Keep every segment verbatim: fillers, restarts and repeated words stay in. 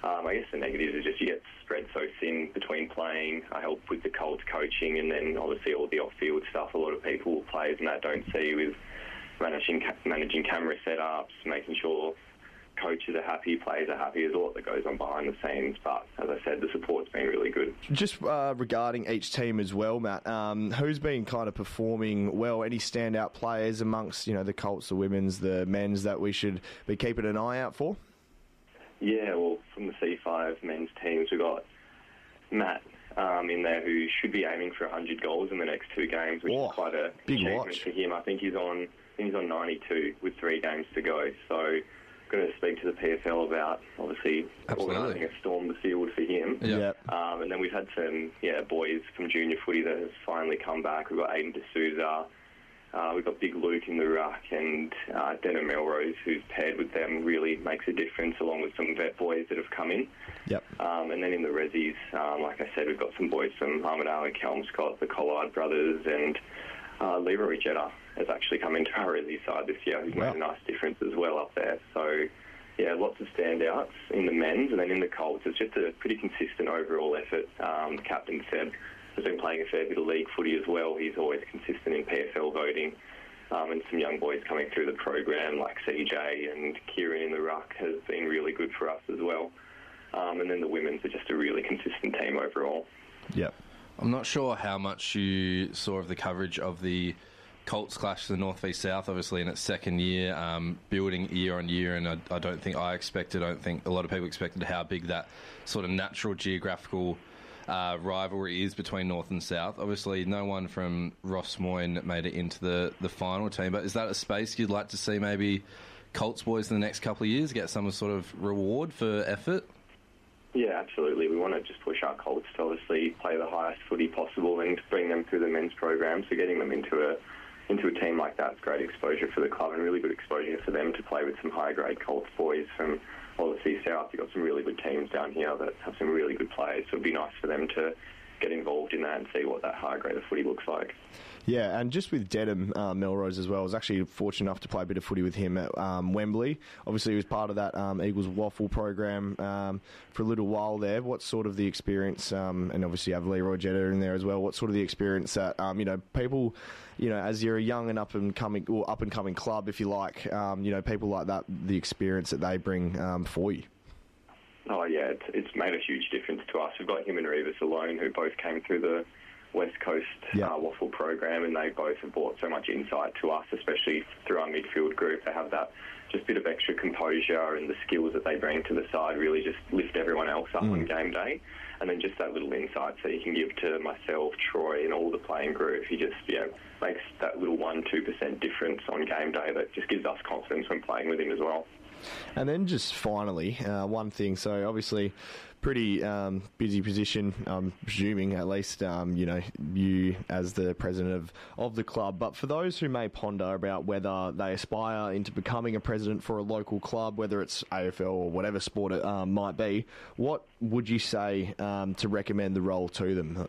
Um, I guess the negatives is just you get spread so thin between playing. I help with the Colts coaching, and then obviously all the off-field stuff a lot of people, players and that, don't see, with managing managing camera setups, making sure coaches are happy, players are happy. There's a lot that goes on behind the scenes, but as I said, the support's been really good. Just uh, regarding each team as well, Matt, um, who's been kind of performing well? Any standout players amongst, you know, the Colts, the women's, the men's that we should be keeping an eye out for? Yeah, well, from the C five men's teams, we've got Matt um, in there, who should be aiming for one hundred goals in the next two games, which oh, is quite a big achievement watch for him. I think he's on I think he's on ninety-two with three games to go, so going to speak to the P F L about, obviously, organising a storm the field for him. Yep. Um, and then we've had some yeah boys from junior footy that have finally come back. We've got Aiden D'Souza, uh, we've got Big Luke in the ruck, and uh, Denham Melrose, who's paired with them, really makes a difference, along with some vet boys that have come in. Yep. Um, and then in the Rezzies, um, like I said, we've got some boys from Armidale and Kelmscott, the Collard brothers, and uh, Leroy Jetta has actually come into our Rezzy side this year. He's wow. made a nice difference as well up there. So, yeah, lots of standouts in the men's, and then in the Colts, it's just a pretty consistent overall effort. Um, the captain said has been playing a fair bit of league footy as well. He's always consistent in P F L voting, um, and some young boys coming through the program like C J and Kieran in the ruck has been really good for us as well. Um, and then the women's are just a really consistent team overall. Yep. I'm not sure how much you saw of the coverage of the Colts clash to the North v South, obviously in its second year, um, building year on year, and I, I don't think I expected, I don't think a lot of people expected how big that sort of natural geographical uh, rivalry is between North and South. Obviously, no one from Ross Moyne made it into the, the final team, but is that a space you'd like to see maybe Colts boys in the next couple of years get some sort of reward for effort? Yeah, absolutely. We want to just push our Colts to obviously play the highest footy possible and bring them through the men's program. So getting them into a into a team like that is great exposure for the club and really good exposure for them to play with some high-grade Colts boys from obviously South. You've got some really good teams down here that have some really good players, so it'd be nice for them to get involved in that and see what that high grade of footy looks like. Yeah, and just with Dedham uh, Melrose as well, I was actually fortunate enough to play a bit of footy with him at um, Wembley. Obviously, he was part of that um, Eagles Waffle program um, for a little while there. What's sort of the experience, um, and obviously you have Leroy Jetta in there as well, what's sort of the experience that, um, you know, people, you know, as you're a young and up-and-coming, or up-and-coming club, if you like, um, you know, people like that, the experience that they bring um, for you? Oh, yeah, it's, it's made a huge difference to us. We've got him and Revis alone, who both came through the West Coast yep. uh, Waffle program, and they both have brought so much insight to us, especially through our midfield group. They have that just bit of extra composure, and the skills that they bring to the side really just lift everyone else up mm. on game day. And then just that little insight so you can give to myself, Troy, and all the playing group. He just, yeah, makes that little one to two percent difference on game day that just gives us confidence when playing with him as well. And then just finally, uh, one thing, so obviously pretty um, busy position, I'm presuming at least, um, you know, you as the president of, of the club, but for those who may ponder about whether they aspire into becoming a president for a local club, whether it's A F L or whatever sport it um, might be, what would you say um, to recommend the role to them?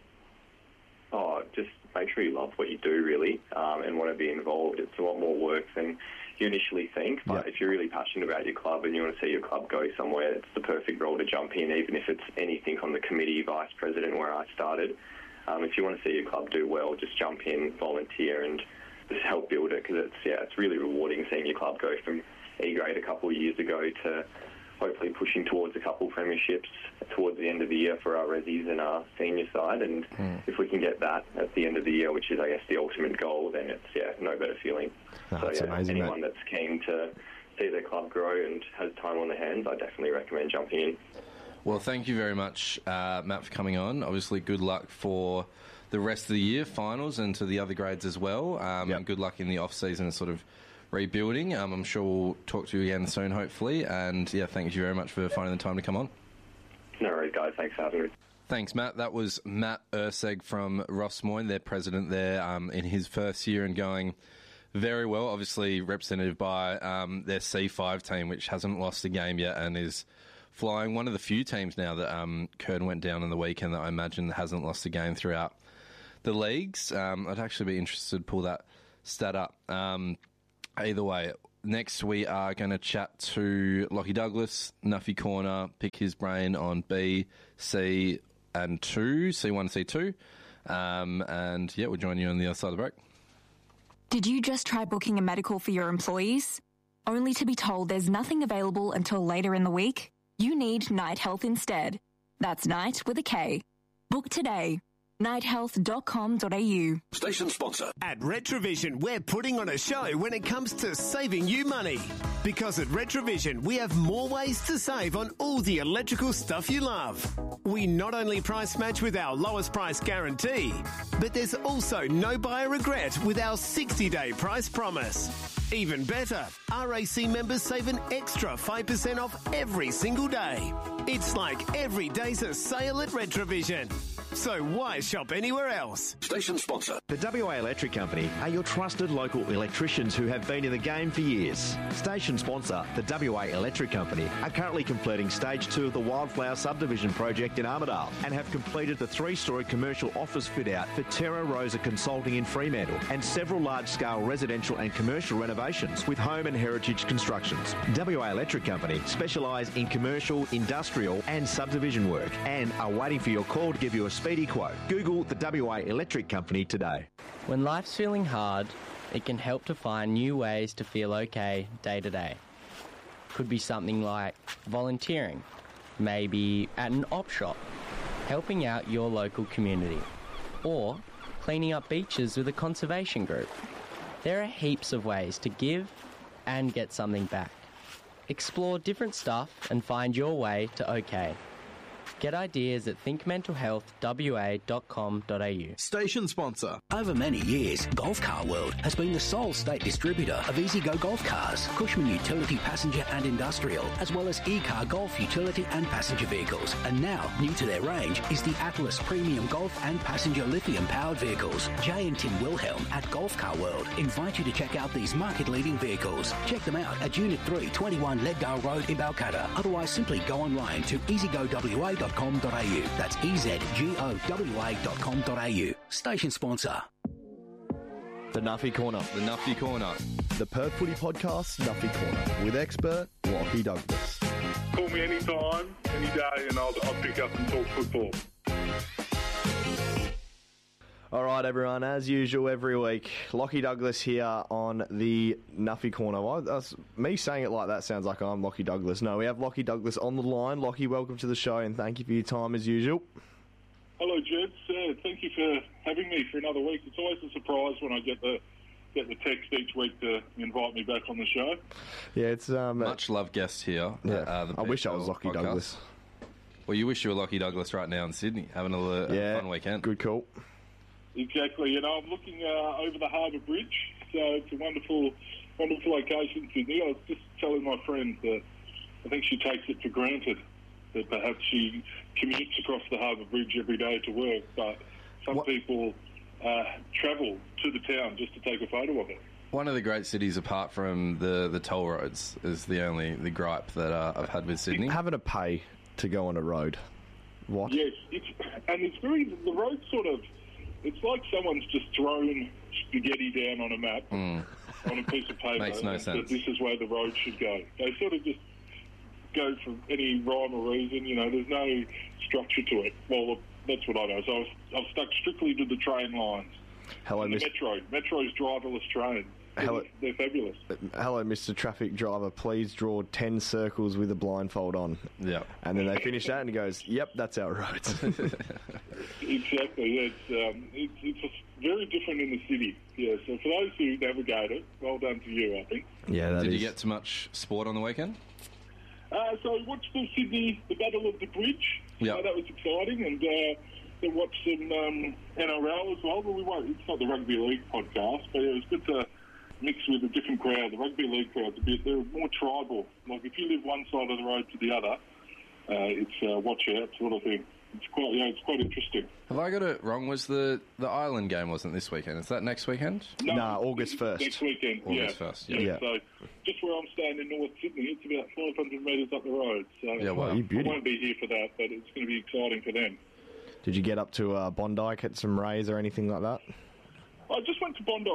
Oh, just make sure you love what you do, really, um, and want to be involved. It's a lot more work than you initially think, but yep. if you're really passionate about your club and you want to see your club go somewhere, it's the perfect role to jump in, even if it's anything on the committee, vice president, where I started. Um, if you want to see your club do well, just jump in, volunteer, and just help build it, because it's, yeah, it's really rewarding seeing your club go from E-grade a couple of years ago to hopefully pushing towards a couple premierships towards the end of the year for our Rezzies and our senior side. And mm. if we can get that at the end of the year, which is, I guess, the ultimate goal, then it's, yeah, no better feeling. Oh, so, yeah, amazing, anyone mate. that's keen to see their club grow and has time on their hands, I definitely recommend jumping in. Well, thank you very much, uh, Matt, for coming on. Obviously, good luck for the rest of the year, finals, and to the other grades as well. Um, yep. And good luck in the off-season sort of rebuilding. Um, I'm sure we'll talk to you again soon, hopefully. And, yeah, thank you very much for finding the time to come on. No worries, guys. Thanks for having me. Thanks, Matt. That was Matt Urseg from Ross Moyne, their president there, um, in his first year and going very well. Obviously represented by um, their C five team, which hasn't lost a game yet and is flying. One of the few teams now that um, Curtin went down on the weekend that I imagine hasn't lost a game throughout the leagues. Um, I'd actually be interested to pull that stat up. Um, either way, next we are going to chat to Lockie Douglas, Nuffy Corner, pick his brain on B, C, and two, C one, C two. Um, and yeah, we'll join you on the other side of the break. Did you just try booking a medical for your employees, only to be told there's nothing available until later in the week? You need Night Health instead. That's Night with a K. Book today. night health dot com dot a u. Station sponsor. At Retrovision, we're putting on a show when it comes to saving you money. Because at Retrovision, we have more ways to save on all the electrical stuff you love. We not only price match with our lowest price guarantee, but there's also no buyer regret with our sixty-day price promise. Even better, R A C members save an extra five percent off every single day. It's like every day's a sale at Retrovision. So why shop anywhere else? Station sponsor. The W A Electric Company are your trusted local electricians who have been in the game for years. Station sponsor, the W A Electric Company, are currently completing stage two of the Wildflower subdivision project in Armidale and have completed the three-storey commercial office fit-out for Terra Rosa Consulting in Fremantle and several large-scale residential and commercial renovations with home and heritage constructions. W A Electric Company specialise in commercial, industrial and subdivision work and are waiting for your call to give you a speedy quote. Google the W A Electric Company today. When life's feeling hard, it can help to find new ways to feel okay day to day. Could be something like volunteering, maybe at an op shop, helping out your local community, or cleaning up beaches with a conservation group. There are heaps of ways to give and get something back. Explore different stuff and find your way to okay. Get ideas at think mental health w a dot com dot a u. Station sponsor. Over many years, Golf Car World has been the sole state distributor of EasyGo Golf Cars, Cushman Utility Passenger and Industrial, as well as E-Car Golf Utility and Passenger Vehicles. And now, new to their range is the Atlas Premium Golf and Passenger Lithium-powered vehicles. Jay and Tim Wilhelm at Golf Car World invite you to check out these market-leading vehicles. Check them out at Unit three, twenty-one Leddale Road in Balcatta. Otherwise, simply go online to easy go w a dot com dot a u. That's e z g o w a dot com dot a u. Station sponsor. The Nuffy Corner. The Nuffy Corner. The Perth Footy Podcast, Nuffy Corner, with expert Lockie Douglas. Call me anytime, any day, and I'll, I'll pick up and talk football. All right, everyone, as usual, every week, Lockie Douglas here on the Nuffy Corner. Well, that's, me saying it like that sounds like I'm Lockie Douglas. No, we have Lockie Douglas on the line. Lockie, welcome to the show, and thank you for your time as usual. Hello, Jeds. Uh, thank you for having me for another week. It's always a surprise when I get the get the text each week to invite me back on the show. Yeah, it's um, much loved guest here. Yeah, uh, the I wish I was Lockie podcast. Douglas. Well, you wish you were Lockie Douglas right now in Sydney, having a, a yeah, fun weekend. Good call. Exactly. You know, I'm looking uh, over the Harbour Bridge, so it's a wonderful, wonderful location in Sydney. I was just telling my friend that I think she takes it for granted that perhaps she commutes across the Harbour Bridge every day to work, but some what? people uh, travel to the town just to take a photo of it. One of the great cities, apart from the, the toll roads, is the only the gripe that uh, I've had with Sydney. Having to pay to go on a road. What? Yes, it's, and it's very, the road sort of, it's like someone's just thrown spaghetti down on a map, mm. on a piece of paper. Makes no and sense. That this is where the road should go. They sort of just go for any rhyme or reason. You know, there's no structure to it. Well, that's what I know. So I was, I've stuck strictly to the train lines. Hello, and the Mister Metro. Metro's driverless train. Hello. They're fabulous. Hello, Mister Traffic Driver. Please draw ten circles with a blindfold on. Yeah. And then they finish that and he goes, yep, that's our roads. Exactly. Yeah, it's, um, it's, it's very different in the city. Yeah. So for those who navigate it, well done to you, I think. Yeah, that Did is. you get too much sport on the weekend? Uh, so we watched the Sydney, the Battle of the Bridge. Yeah. Uh, that was exciting. And uh, then watched some um, N R L as well. But we won't, it's not the Rugby League podcast, but it was good to mix with a different crowd. The Rugby League crowd's a bit, they're more tribal. Like if you live one side of the road to the other, uh, it's uh, watch out sort of thing. It's quite, yeah, it's quite interesting. Have I got it wrong? Was the, the Ireland game wasn't this weekend? Is that next weekend? No, nah, August first. Next weekend, August yeah. first, yeah. yeah. yeah. So just where I'm staying in North Sydney, it's about five hundred metres up the road. So Yeah, wow. Oh, you I beauty. won't be here for that, but it's going to be exciting for them. Did you get up to uh, Bondi, get some rays or anything like that? I just went to Bondi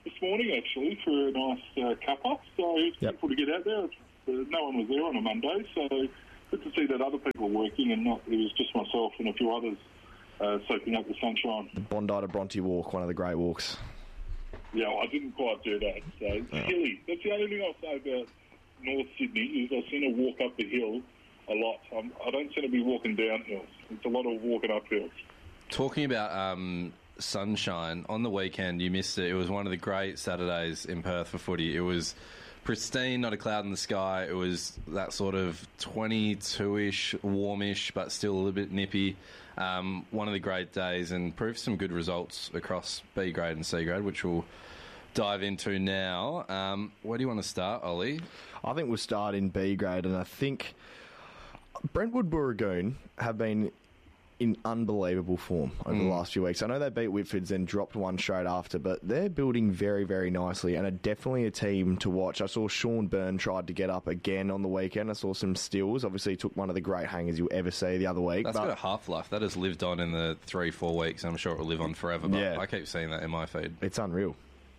this morning, actually, for a nice uh, cuppa. So it's Yep. beautiful to get out there. Uh, no one was there on a Monday, so good to see that other people were working and not it was just myself and a few others uh, soaking up the sunshine. The Bondi to Bronte walk, one of the great walks. Yeah, well, I didn't quite do that. So it's Oh. hilly. That's the only thing I'll say about North Sydney is I seem to walk up the hill a lot. I'm, I don't seem to be walking down hills. It's a lot of walking up hills. Talking about um, sunshine, on the weekend you missed it. It was one of the great Saturdays in Perth for footy. It was pristine, not a cloud in the sky. It was that sort of twenty-two-ish, warmish, but still a little bit nippy. Um, one of the great days and proved some good results across B grade and C grade, which we'll dive into now. Um, where do you want to start, Ollie? I think we'll start in B grade, and I think Brentwood Booragoon have been in unbelievable form over Mm. the last few weeks. I know they beat Whitfords and dropped one straight after, but they're building very, very nicely and are definitely a team to watch. I saw Sean Byrne tried to get up again on the weekend. I saw some stills. Obviously, he took one of the great hangers you'll ever see the other week. That's but got a half-life. That has lived on in the three, four weeks. I'm sure it will live on forever, but Yeah. I keep seeing that in my feed. It's unreal.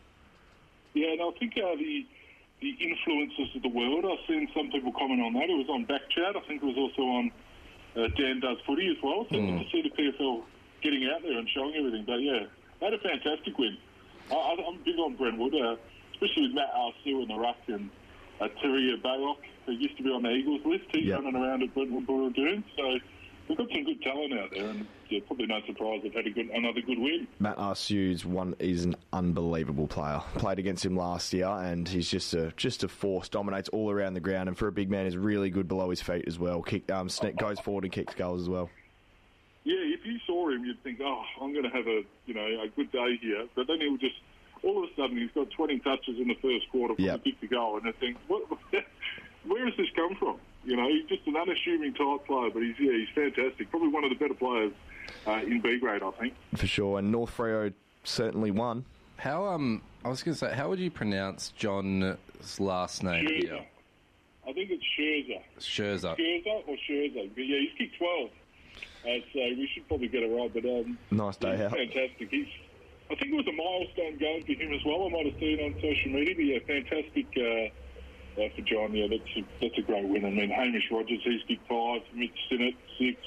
Yeah, and I think uh, the the influences of the world, I've seen some people comment on that. It was on Backchat. I think it was also on uh, Dan Does Footy as well. So Mm. good to see the P F L getting out there and showing everything. But yeah, they had a fantastic win. I, I, I'm big on Brentwood, uh, especially with Matt Arceau in the ruck and uh, Terry Baylock, who used to be on the Eagles list. He's Yep. running around at Brentwood Booragoon. So we've got some good talent out there, and yeah, probably no surprise they've had a good, another good win. Matt Arceau's one is an unbelievable player. Played against him last year, and he's just a just a force. Dominates all around the ground, and for a big man, is really good below his feet as well. Kick, um, sne- goes forward and kicks goals as well. Yeah, if you saw him, you'd think, oh, I'm going to have a you know a good day here. But then he'll just all of a sudden he's got twenty touches in the first quarter from Yep. the kick to goal, and I think, what, where has this come from? You know, he's just an unassuming type player, but he's yeah, he's fantastic. Probably one of the better players uh, in B grade, I think. For sure, and North Freo certainly won. How um, I was going to say, how would you pronounce John's last name Scherzer. here? I think it's Scherzer. Scherzer. Scherzer or Scherzer. But yeah, he's kicked twelve. Uh, so we should probably get it right. But um, Nice day he's out. fantastic. He's, I think it was a milestone game for him as well. I might have seen it on social media. But yeah, fantastic uh, uh, for John. Yeah, that's a, that's a great win. I mean, Hamish Rogers, he's kicked five. Mitch Sinnott, six.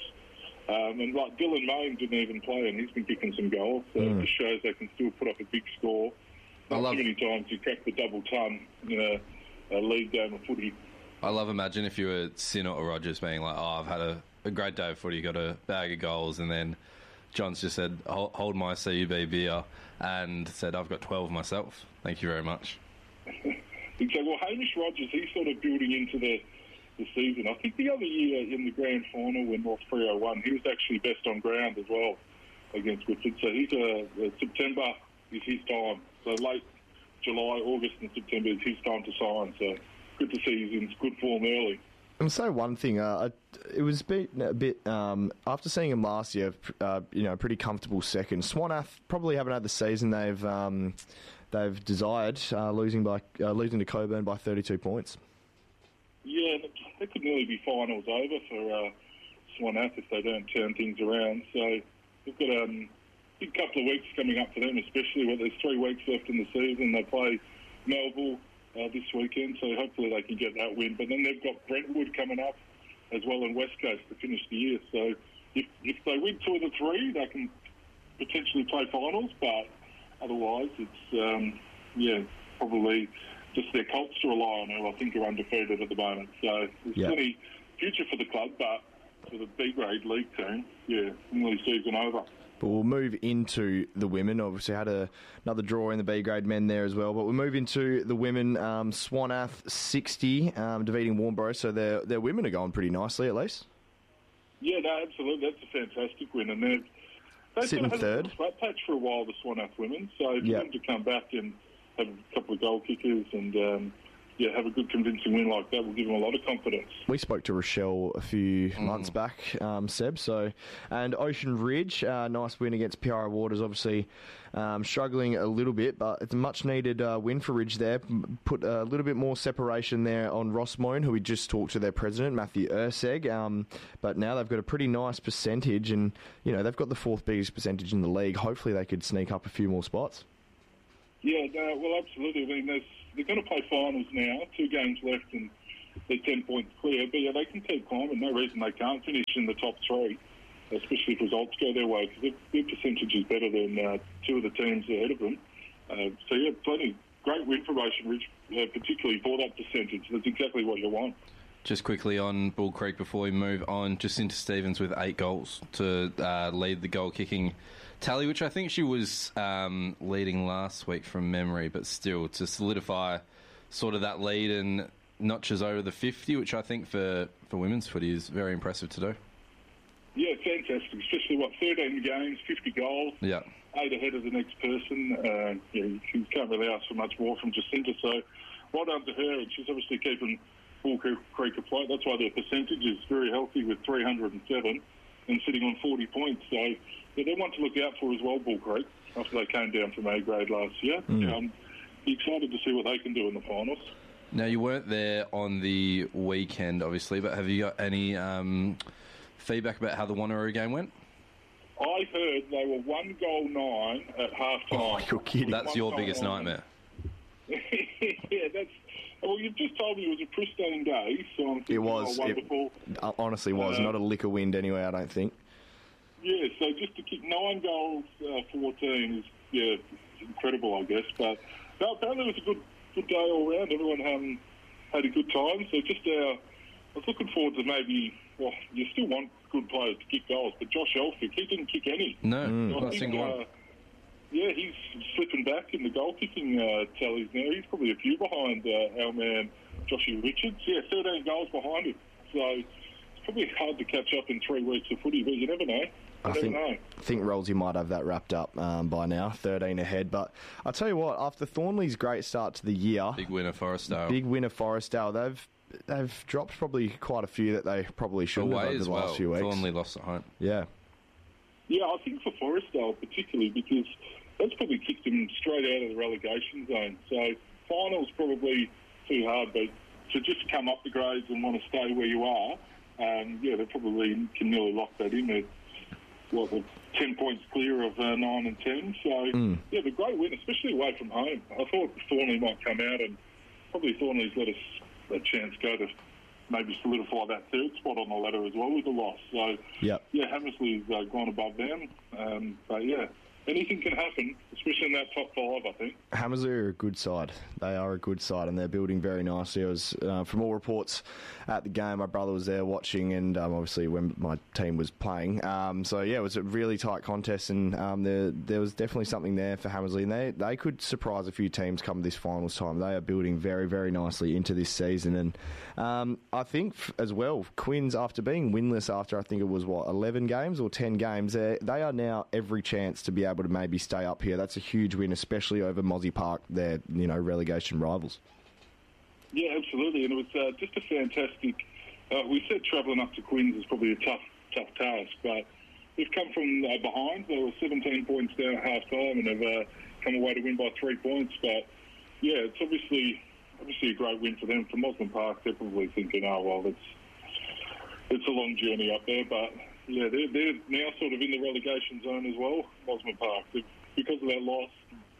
Um, and like Dylan Mayne didn't even play, and he's been kicking some goals. So Mm. it just shows they can still put up a big score. I Not love- too many times you crack the double ton in a, a league game of footy. I love imagine if you were Sinnott or Rogers being like, oh, I've had a, a great day of footy, got a bag of goals, and then John's just said, hold, hold my C U B beer, and said, I've got twelve myself. Thank you very much. Exactly. Well, Hamish Rogers, he's sort of building into the, the season. I think the other year in the grand final when North Freo won, he was actually best on ground as well against Whitford. So he's a, a September is his time. So late July, August and September is his time to sign. So good to see he's in good form early. I'm going to say one thing. Uh, it was a bit, a bit um, after seeing him last year, uh, you know, pretty comfortable second. Swanath probably haven't had the season they've um, they've desired, uh, losing by uh, losing to Coburn by thirty-two points. Yeah, that could nearly be finals over for uh, Swanath if they don't turn things around. So they've got a um, big couple of weeks coming up for them, especially when there's three weeks left in the season. They play Melville uh, this weekend, so hopefully they can get that win. But then they've got Brentwood coming up as well in West Coast to finish the year. So if, if they win two of the three, they can potentially play finals, but otherwise it's, um, yeah, probably just their Colts to rely on, who I think are undefeated at the moment. So there's Yeah. plenty future for the club, but for the B-grade league team, yeah, nearly season over. But we'll move into the women. Obviously, had a, another draw in the B grade men there as well. But we'll move into the women. Um, Swanath sixty, um, defeating Warnbro. So their their women are going pretty nicely, at least. Yeah, no, absolutely. That's a fantastic win, and they've they've Sitting sort of had third. a flat patch for a while, the Swanath women. So for Yeah. them to come back and have a couple of goal kickers and um, yeah, have a good convincing win like that will give them a lot of confidence. We spoke to Rochelle a few Mm. months back, um, Seb. So, and Ocean Ridge, uh, nice win against Piara Waters. Obviously, um, struggling a little bit, but it's a much needed uh, win for Ridge there. M- Put a little bit more separation there on Rossmoyne, who we just talked to their president, Matthew Urseg. Um, but now they've got a pretty nice percentage, and you know they've got the fourth biggest percentage in the league. Hopefully, they could sneak up a few more spots. Yeah, no, well, absolutely. I mean, there's, they're going to play finals now, two games left, and they're ten points clear. But yeah, they can keep climbing. No reason they can't finish in the top three, especially if results go their way, because their, their percentage is better than uh, two of the teams ahead of them. Uh, so yeah, plenty. Great win for Ocean Ridge, uh, particularly for that percentage. That's exactly what you want. Just quickly on Bull Creek before we move on, Jacinta Stevens with eight goals to uh, lead the goal kicking tally, which I think she was um, leading last week from memory, but still to solidify sort of that lead and notches over the fifty, which I think for, for women's footy is very impressive to do. Yeah, fantastic, especially, what, thirteen games, fifty goals, yeah, eight ahead of the next person. Uh, yeah, you can't really ask for much more from Jacinta, so well done to her, and she's obviously keeping Bull Creek afloat. That's why their percentage is very healthy with three hundred seven and sitting on forty points. So yeah, they're one to look out for as well, Bull Creek, after they came down from A grade last year. Mm. Um, be excited to see what they can do in the finals. Now, you weren't there on the weekend, obviously, but have you got any um, feedback about how the Wanneroo game went? I heard they were one goal nine at half time. Oh, you're kidding. That's one your biggest nine. nightmare. Yeah, that's... Well, you've just told me it was a pristine day, so I'm thinking, it was. oh, wonderful. It honestly was. Uh, Not a lick of wind anyway, I don't think. Yeah, so just to kick nine goals, uh, fourteen is, yeah, incredible, I guess. But no, apparently it was a good good day all round. Everyone um, had a good time. So just, uh, I was looking forward to maybe, well, you still want good players to kick goals, but Josh Elphick, he didn't kick any. No, mm. not a single one. Uh, Yeah, he's slipping back in the goal-kicking uh, tallies now. He's probably a few behind uh, our man, Joshy Richards. Yeah, thirteen goals behind him. So it's probably hard to catch up in three weeks of footy, but you never know. You I never think know. I think Rollsy might have that wrapped up um, by now, thirteen ahead. But I'll tell you what, after Thornley's great start to the year... Big winner, Forestdale. Big winner, Forestdale. They've... They've dropped probably quite a few that they probably shouldn't Away have over as the well. last few weeks. Thornley lost at home. Yeah. Yeah, I think for Forestdale particularly, because that's probably kicked them straight out of the relegation zone. So finals probably too hard, but to just come up the grades and want to stay where you are, um, yeah, they probably can nearly lock that in. They're, what, they're ten points clear of uh, nine and ten. So, mm. yeah, the great win, especially away from home. I thought Thornley might come out, and probably Thornley's let us a chance go to maybe solidify that third spot on the ladder as well with the loss. So, yep. yeah, Hammersley's uh, gone above them. Um, but, yeah, anything can happen, especially in that top five, I think. Hammersley are a good side. They are a good side, and they're building very nicely. It was, uh, from all reports at the game, my brother was there watching, and um, obviously when my team was playing. Um, so, yeah, it was a really tight contest, and um, there there was definitely something there for Hammersley, and they, they could surprise a few teams come this finals time. They are building very, very nicely into this season, and um, I think f- as well, Quins, after being winless after, I think it was, what, eleven games or ten games, they are now every chance to be able to maybe stay up here. That's a huge win, especially over Mozzie Park, their, you know, relegation rivals. Yeah, absolutely, and it was uh, just a fantastic... Uh, we said travelling up to Quins is probably a tough tough task, but they've come from uh, behind. They were seventeen points down at half-time and have uh, come away to win by three points. But, yeah, it's obviously obviously a great win for them. For Mosman Park, they're probably thinking, oh, well, it's, it's a long journey up there, but... Yeah, they're, they're now sort of in the relegation zone as well, Mosman Park. They've, because of that loss,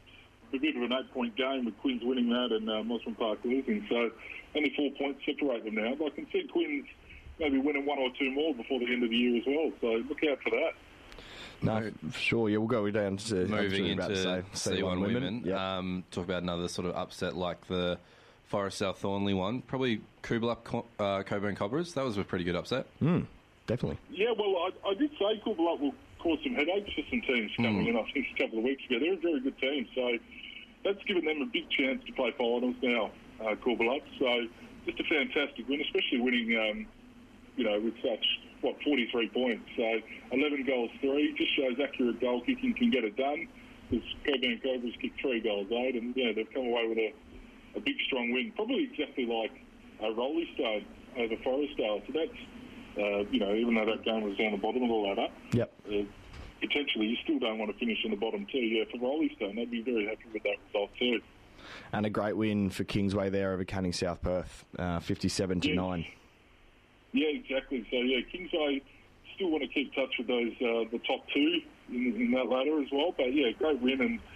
a bit of an eight-point game with Quins winning that and uh, Mosman Park losing. So only four points separate them now. But I can see Quins maybe winning one or two more before the end of the year as well. So look out for that. No, for sure. Yeah, we'll go down to... Moving into say, C one women. women. Yep. Um, talk about another sort of upset like the Forestdale Thornley one. Probably Coolbellup uh, Coburn Cobras. That was a pretty good upset. Mm. Definitely. Yeah, well, I, I did say Coolbellup will cause some headaches for some teams coming mm. in, I think, a couple of weeks ago. They're a very good team, so that's given them a big chance to play finals now, uh, Coolbellup. So just a fantastic win, especially winning, um, you know, with such, what, forty-three points. So eleven goals, three, just shows accurate goal kicking can get it done. Because Coburn Cobras kicked three goals, eight, and, yeah, they've come away with a, a big, strong win. Probably exactly like a Rolly Stone over Forestdale. So that's... Uh, you know, even though that game was down the bottom of the ladder, yep. uh, potentially you still don't want to finish in the bottom two. Yeah, for Rolly Stone, they'd be very happy with that result too. And a great win for Kingsway there over Canning South Perth, uh, fifty-seven to nine. Yeah, exactly. So, yeah, Kingsway still want to keep touch with those uh, the top two in, in that ladder as well. But, yeah, great win. And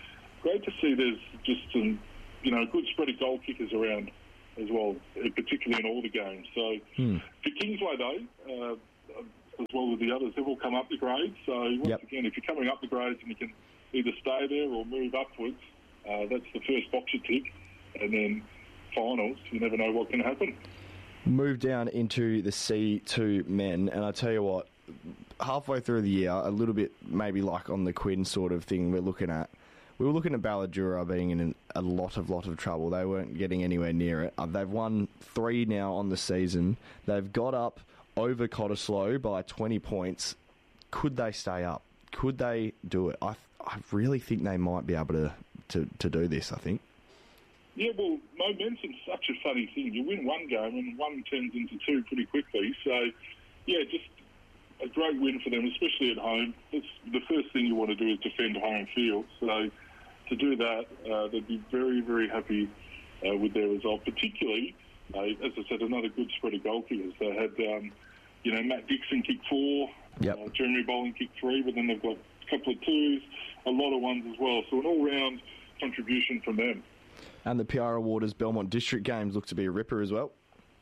great to see there's just some, you know, good spread of goal kickers around as well, particularly in all the games. So hmm. for Kingsway, though, uh, as well as the others, they've all come up the grades. So once yep. again, if you're coming up the grades and you can either stay there or move upwards, uh, that's the first box you tick. And then finals, you never know what can happen. Move down into the C two men, and I tell you what, halfway through the year, a little bit maybe like on the Quinn sort of thing we're looking at, we were looking at Balladura being in an, a lot of lot of trouble. They weren't getting anywhere near it. Uh, they've won three now on the season. They've got up over Cottesloe by twenty points. Could they stay up? Could they do it? I I really think they might be able to, to, to do this, I think. Yeah, well, momentum's such a funny thing. You win one game and one turns into two pretty quickly. So, yeah, just a great win for them, especially at home. It's the first thing you want to do is defend home field. So to do that, uh, they'd be very, very happy uh, with their result. Particularly, uh, as I said, another good spread of goal kickers. They had, um, you know, Matt Dixon kick four, yep. uh, Jeremy Boland kick three, but then they've got a couple of twos, a lot of ones as well. So an all-round contribution from them. And the Piara Waters Belmont District games look to be a ripper as well.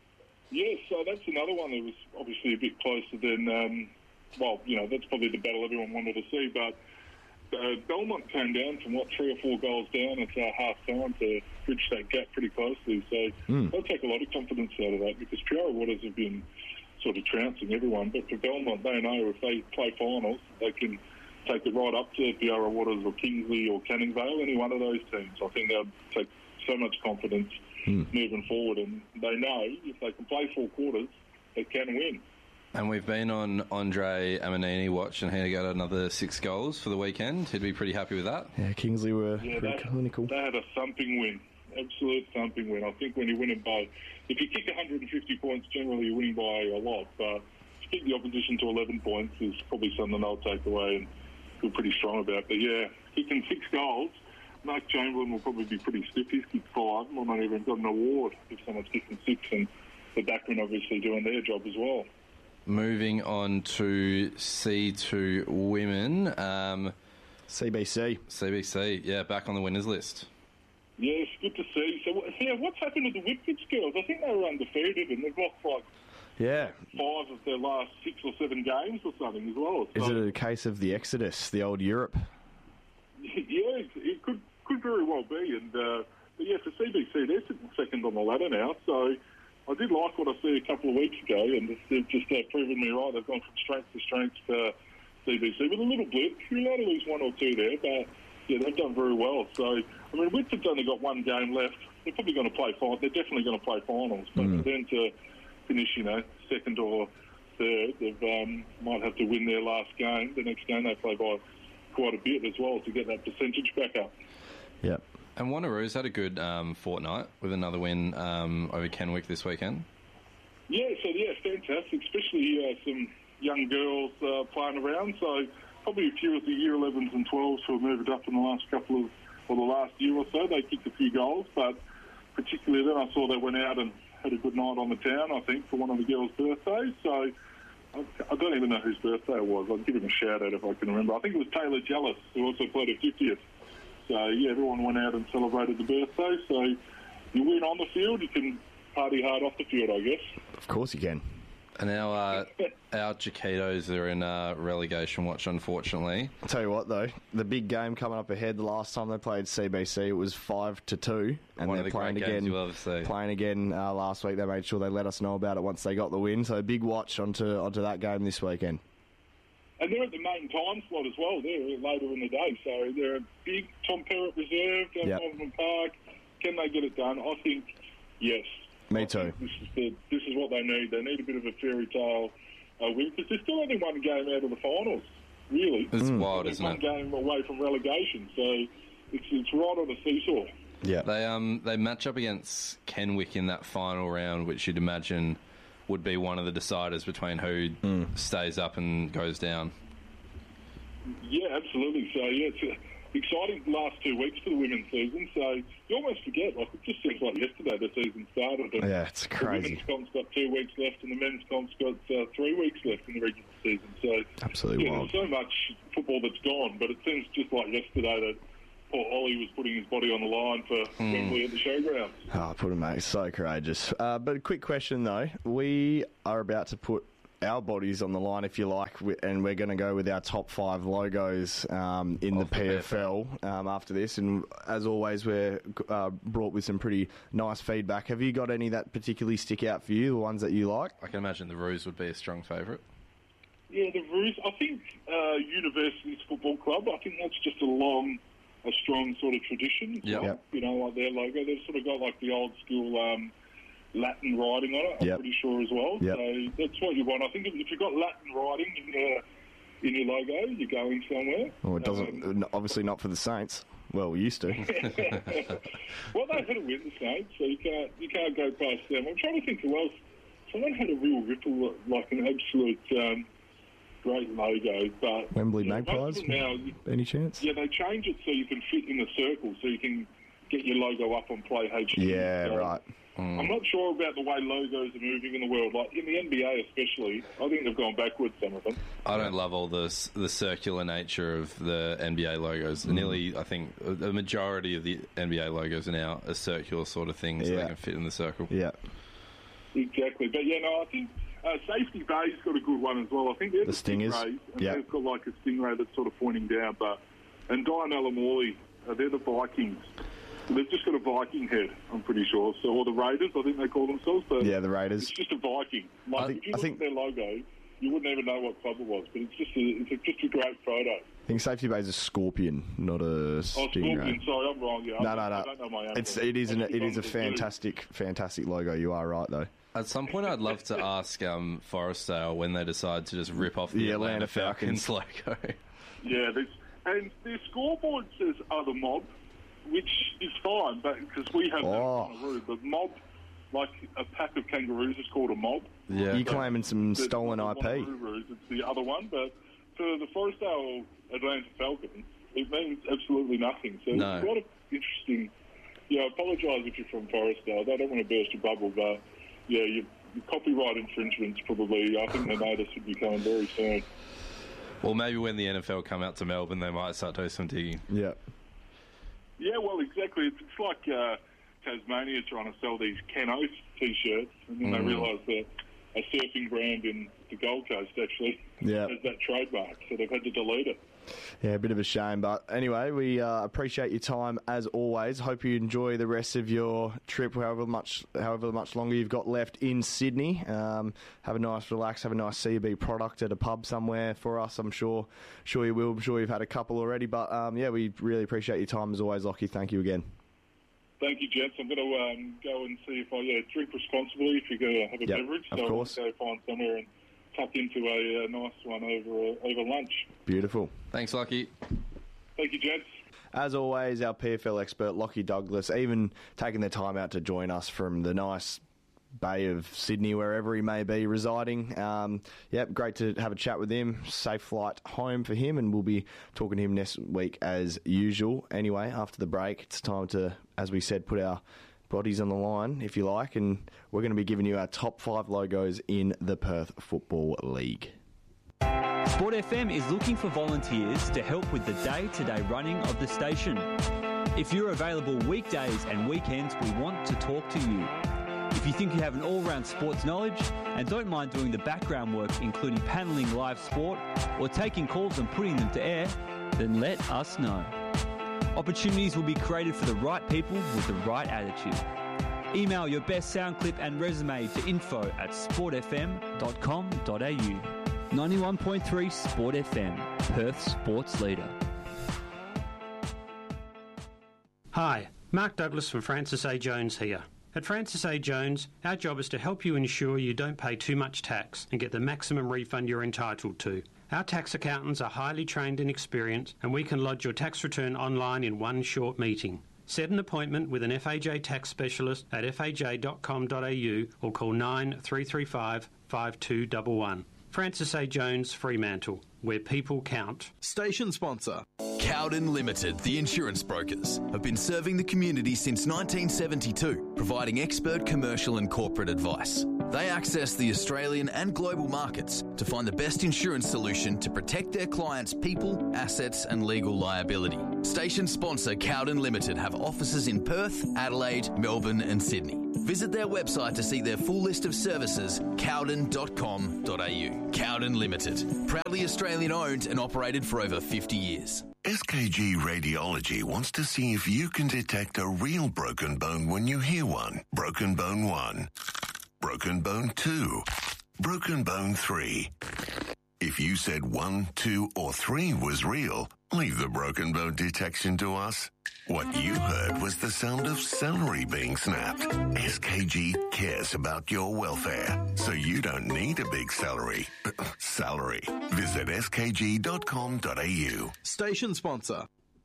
Yes, so that's another one that was obviously a bit closer than, um, well, you know, that's probably the battle everyone wanted to see. But uh, Belmont came down from, what, three or four goals down at uh, half-time to bridge that gap pretty closely. So mm. they'll take a lot of confidence out of that because Piara Waters have been sort of trouncing everyone. But for Belmont, they know if they play finals, they can take it right up to Piara Waters or Kingsley or Canning Vale, any one of those teams. I think they'll take so much confidence mm. moving forward, and they know if they can play four quarters, they can win. And we've been on Andre Amanini watch, and he got another six goals for the weekend. He'd be pretty happy with that. Yeah, Kingsley were yeah, pretty they, clinical. They had a thumping win, absolute thumping win. I think when you win it by, if you kick one hundred fifty points, generally you're winning by a lot, but to kick the opposition to eleven points is probably something they'll take away and feel pretty strong about. But yeah, kicking six goals, Mark Chamberlain will probably be pretty stiff. He's kicked five. Might not even got an award if someone's kicking six, and the backmen obviously doing their job as well. Moving on to C two women. Um, C B C. C B C, yeah, back on the winners list. Yes, good to see. So, yeah, what's happened to the Whitford girls? I think they were undefeated, and they've lost like yeah. five of their last six or seven games or something as well. So, is it a case of the Exodus, the old Europe? Yeah, it could could very well be. And uh, but yeah, for C B C, they're sitting second on the ladder now. So I did like what I see a couple of weeks ago, and they've just uh, proven me right. They've gone from strength to strength for C B C with a little blip. You're allowed to lose one or two there, but yeah, they've done very well. So I mean, Whitford's only got one game left. They're probably going to play final. They're definitely going to play finals. But mm. for them to finish, you know, second or third, they um, might have to win their last game. The next game they play by quite a bit as well to get that percentage back up. Yep. And Wanneroo's had a good um, fortnight with another win um, over Kenwick this weekend. Yeah, so yeah, fantastic. Especially uh, some young girls uh, playing around. So probably a few of the year elevens and twelves who have moved up in the last couple of, or the last year or so. They kicked a few goals, but particularly then I saw they went out and had a good night on the town, I think, for one of the girls' birthdays. So I don't even know whose birthday it was. I'll give him a shout-out if I can remember. I think it was Taylor Jealous, who also played her fiftieth. So, yeah, everyone went out and celebrated the birthday. So you win on the field, you can party hard off the field, I guess. Of course you can. And our, uh, our Chiquitos are in uh, relegation watch, unfortunately. I'll tell you what, though, the big game coming up ahead, the last time they played C B C, it was five to two. And One they're of the playing great again, games you'll ever see. Playing again uh, last week. They made sure they let us know about it once they got the win. So big watch onto onto that game this weekend. And they're at the main time slot as well. They're later in the day. So they're a big Tom Perrott reserve down yep. Osborne Park. Can they get it done? I think, yes. Me too. This is, the, this is what they need. They need a bit of a fairy tale uh, win because they're still only one game out of the finals, really. It's mm. wild, isn't one it? One game away from relegation. So it's, it's right on the seesaw. Yeah. They, um, they match up against Kenwick in that final round, which you'd imagine would be one of the deciders between who mm. stays up and goes down. Yeah, absolutely. So, yeah, it's an exciting last two weeks for the women's season. So you almost forget, like, it just seems like yesterday the season started. And yeah, it's crazy. The women's comp's got two weeks left and the men's comp's got uh, three weeks left in the regular season. So absolutely yeah, wild. There's so much football that's gone, but it seems just like yesterday that poor Ollie was putting his body on the line for Mm. Wembley at the showgrounds. Oh, put him, mate. So courageous. Uh, but a quick question, though. We are about to put our bodies on the line, if you like, wi- and we're going to go with our top five logos um, in the P F L um, after this. And as always, we're uh, brought with some pretty nice feedback. Have you got any that particularly stick out for you, the ones that you like? I can imagine the Roos would be a strong favourite. Yeah, the Roos. I think uh, Universities Football Club, I think that's just a long, a strong sort of tradition. Yep. Yep. You know, like their logo, they've sort of got like the old school um, Latin writing on it, I'm Yep. pretty sure as well. Yep. So that's what you want. I think if, if you've got Latin writing in your, in your logo, you're going somewhere. Well, it doesn't. Um, obviously not for the Saints. Well, we used to. well, they had a win, the Saints, so you can't, you can't go past them. I'm trying to think who else. Someone had a real ripple, like an absolute um, great logo. But Wembley you know, Magpies? most of them now, you- Any chance? Yeah, they change it so you can fit in the circle, so you can get your logo up on Play H D. Yeah, So right. I'm not sure about the way logos are moving in the world. Like in the N B A especially, I think they've gone backwards, some of them. I don't love all the the circular nature of the N B A logos. Nearly, I think, the majority of the N B A logos are now a circular sort of thing, so Yeah. they can fit in the circle. Yeah. Exactly. But yeah, no, I think uh, Safety Bay's got a good one as well. I think they're The the, Stingers. Stingrays, and Yeah. they've got like a stingray that's sort of pointing down. But and Dianella Morley, uh, they're the Vikings. So they've just got a Viking head, I'm pretty sure. So, or the Raiders, I think they call themselves. But Yeah, the Raiders. It's just a Viking. Like, I think- if you I look think- at their logo, you wouldn't even know what club it was. But it's just a, it's a, just a great photo. I think Safety Bay is a scorpion, not a Oh, stingray. Scorpion, sorry, I'm wrong. Yeah, No, I, no, I no. don't know my own. It's it is an, it is a It's fantastic, fantastic logo. You are right though. At some point, I'd love to ask um, Forestdale when they decide to just rip off the, The Atlanta, Atlanta Falcons, Falcons. logo. Yeah, there's, and their scoreboard says other mob, which is fine, but because we have Oh. that on the road. But mob, like a pack of kangaroos, is called a mob. Yeah. You claiming some It's stolen not I the P? Wangaroos, it's the other one. But for the Forestdale Atlanta Falcons, it means absolutely nothing. So No. it's a lot of interesting. Yeah, I apologise if you're from Forestdale. I don't want to burst your bubble, but yeah, your, your copyright infringements probably. I think the notice would be coming very soon. Well, maybe when the N F L come out to Melbourne, they might start doing some digging. Yeah. Yeah, well, exactly. It's, it's like uh, Tasmania trying to sell these Ken Oath T-shirts, and then Mm. they realise that a surfing brand in the Gold Coast actually Yeah. has that trademark, so they've had to delete it. Yeah, a bit of a shame, but anyway, we uh, appreciate your time as always. Hope you enjoy the rest of your trip, however much, however much longer you've got left in Sydney. Um, have a nice relax, have a nice C B product at a pub somewhere for us. I'm sure, sure you will. I'm sure you've had a couple already, but um, yeah, we really appreciate your time as always, Lockie. Thank you again. Thank you, gents. I'm going to um, go and see if I yeah, drink responsibly if you're going to have a Yep, beverage. of so course. I'll go find somewhere and tuck into a, uh nice one over uh, over lunch. Beautiful. Thanks, Lucky. Thank you, gents. As always, our P F L expert, Lockie Douglas, even taking their time out to join us from the nice Bay of Sydney, wherever he may be residing. Um, yep, great to have a chat with him. Safe flight home for him, and we'll be talking to him next week as usual. Anyway, after the break, it's time to, as we said, put our bodies on the line, if you like, and we're going to be giving you our top five logos in the Perth Football League. Sport F M is looking for volunteers to help with the day-to-day running of the station. If you're available weekdays and weekends, we want to talk to you. If you think you have an all-round sports knowledge and don't mind doing the background work, including panelling live sport or taking calls and putting them to air, then let us know. Opportunities will be created for the right people with the right attitude. Email your best sound clip and resume to info at sport f m dot com dot a u. ninety-one point three Sport F M, Perth's sports leader. Hi, Mark Douglas from Francis A. Jones here. At Francis A. Jones, our job is to help you ensure you don't pay too much tax and get the maximum refund you're entitled to. Our tax accountants are highly trained and experienced, and we can lodge your tax return online in one short meeting. Set an appointment with an F A J tax specialist at f a j dot com dot a u or call nine three three five, five two one one. Francis A. Jones, Fremantle, where people count. Station sponsor. Cowden Limited, the insurance brokers, have been serving the community since nineteen seventy-two, providing expert commercial and corporate advice. They access the Australian and global markets to find the best insurance solution to protect their clients' people, assets and legal liability. Station sponsor Cowden Limited have offices in Perth, Adelaide, Melbourne and Sydney. Visit their website to see their full list of services, cowden dot com dot a u. Cowden Limited, proudly Australian owned and operated for over fifty years. S K G Radiology wants to see if you can detect a real broken bone when you hear one. Broken bone one. Broken bone two. Broken bone three. If you said one, two, or three was real, leave the broken bone detection to us. What you heard was the sound of celery being snapped. S K G cares about your welfare, so you don't need a big celery. Salary. Visit s k g dot com dot a u. Station sponsor.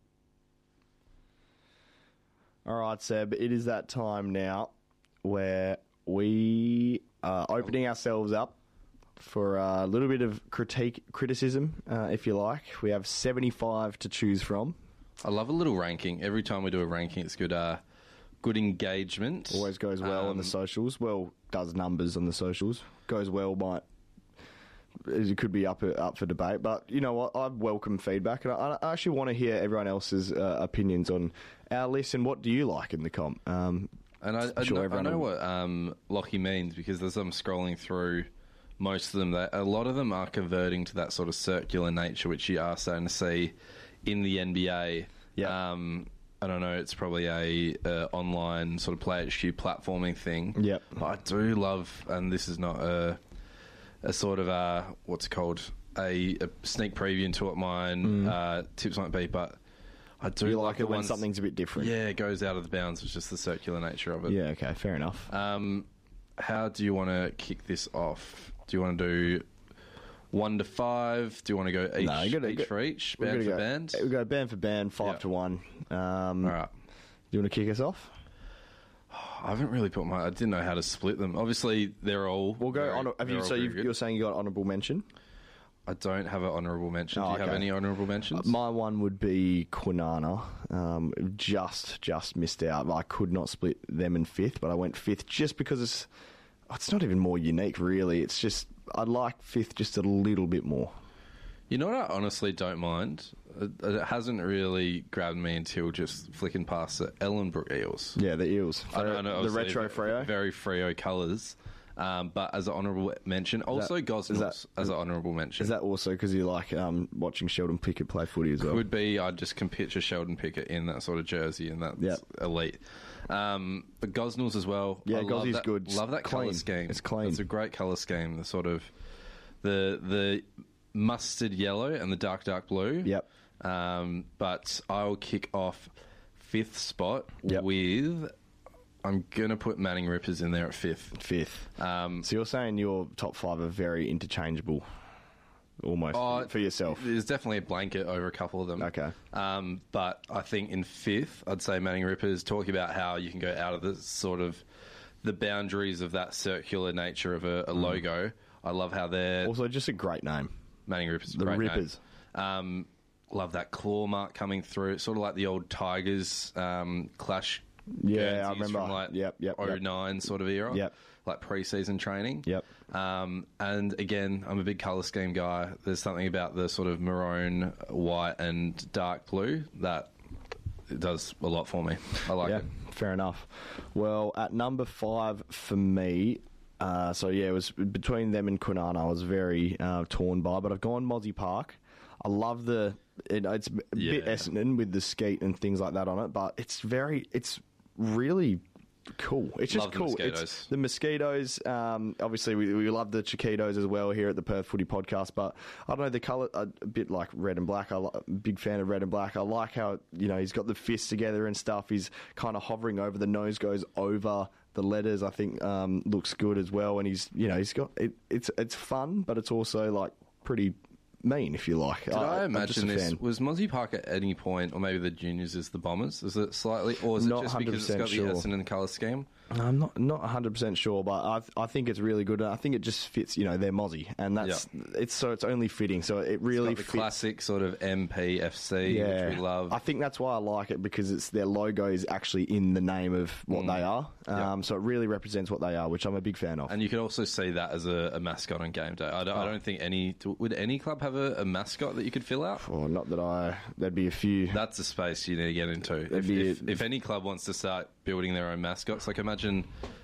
All right, Seb, it is that time now where we are opening ourselves up for a little bit of critique, criticism, uh, if you like. We have seventy-five to choose from. I love a little ranking. Every time we do a ranking, it's good uh, good engagement. Always goes well Um, on the socials. Well, does numbers on the socials. Goes well, might... It could be up up for debate. But you know what? I welcome feedback. And I, I actually want to hear everyone else's uh, opinions on our list and what do you like in the comp. Um, And I, I, sure know, I everyone know will- what um, Lockie means, because as I'm scrolling through most of them, they, a lot of them are converting to that sort of circular nature, which you are starting to see in the N B A. Yeah. Um, I don't know, it's probably a uh, online sort of Play H Q platforming thing. Yep. But I do love, and this is not a, a sort of a, what's it called, a, a sneak preview into what mine Mm. uh, tips might be, but I do you like, like the it when ones- something's a bit different. Yeah, it goes out of the bounds. It's just the circular nature of it. Yeah, okay, fair enough. Um, how do you want to kick this off? Do you want to do one to five? Do you want to go each, No, you gotta- each go- for each? We're Band gonna for go, band? We go band for band, five Yep. to one. Um, All right. Do you want to kick us off? I haven't really put my... I didn't know how to split them. Obviously, they're all... We'll go. very- Honor, have they're you? all So very you've, good. you're saying you got honourable mention? I don't have an honourable mention. Oh, Do you have okay. any honourable mentions? Uh, my one would be Kwinana. Um, just just missed out. I could not split them in fifth, but I went fifth just because it's it's not even more unique, really. It's just I like fifth just a little bit more. You know what I honestly don't mind? It, it hasn't really grabbed me until just flicking past the Ellenbrook Eels. Yeah, the Eels. I know, I know, the obviously, retro Freo. Very Freo colours. Um, but as an honourable mention, also that- Gosnells is that- as an honourable mention. Is that also because you like um, watching Sheldon Pickett play footy as well? Could be. I just can picture Sheldon Pickett in that sort of jersey, and that's Yep. elite. Um, but Gosnells as well. Yeah, I love Gozzie's that, good. Love that Clean. colour scheme. It's clean. It's a great colour scheme. The sort of the the mustard yellow and the dark dark blue. Yep. Um, but I'll kick off fifth spot Yep. with. I'm going to put Manning Rippers in there at fifth. Fifth. Um, so you're saying your top five are very interchangeable, almost, Oh, for yourself? There's definitely a blanket over a couple of them. Okay. Um, but I think in fifth, I'd say Manning Rippers, talking about how you can go out of the sort of the boundaries of that circular nature of a, a Mm. logo. I love how they're... Also, just a great name. Manning Rippers. The great name. Rippers. Um, love that claw mark coming through. It's sort of like the old Tigers um, clash. Yeah, I Guernseys remember. From like Yep, yep, oh yep. nine sort of era. Yep. Like pre-season training. Yep. Um, and again, I'm a big colour scheme guy. There's something about the sort of maroon, white, and dark blue that it does a lot for me. I like yeah, it. fair enough. Well, at number five for me, uh, so yeah, it was between them and Kwinana. I was very uh, torn by, but I've gone Mozzie Park. I love the. It, it's a bit Yeah. Essendon with the skeet and things like that on it, but it's very. It's really cool. It's just Love the cool. mosquitoes. It's the mosquitoes. Um, obviously, we, we love the Chiquitos as well here at the Perth Footy Podcast. But I don't know the colour. A bit like red and black. I'm a big fan of red and black. I like how you know he's got the fists together and stuff. He's kind of hovering over the nose, goes over the letters. I think um, looks good as well. And he's you know he's got it, it's it's fun, but it's also like pretty mean, if you like. Did I, I imagine this? Fan. Was Mozzie Park at any point, or maybe the juniors is the Bombers? Is it slightly, or is it not just because it's got sure. the Essendon colour scheme? I'm not not one hundred percent sure, but I I think it's really good. I think it just fits, you know, they're Mozzie, and that's yep. it's so it's only fitting. So it really it's got the fits. Classic sort of M P F C, yeah. which we love. I think that's why I like it, because it's their logo is actually in the name of what mm. they are. Um, yep. So it really represents what they are, which I'm a big fan of. And you can also see that as a, a mascot on game day. I don't, oh. I don't think any would any club have a, a mascot that you could fill out. Oh, not that I. There'd be a few. That's a space you need to get into. If, if, if any club wants to start building their own mascots, like imagine.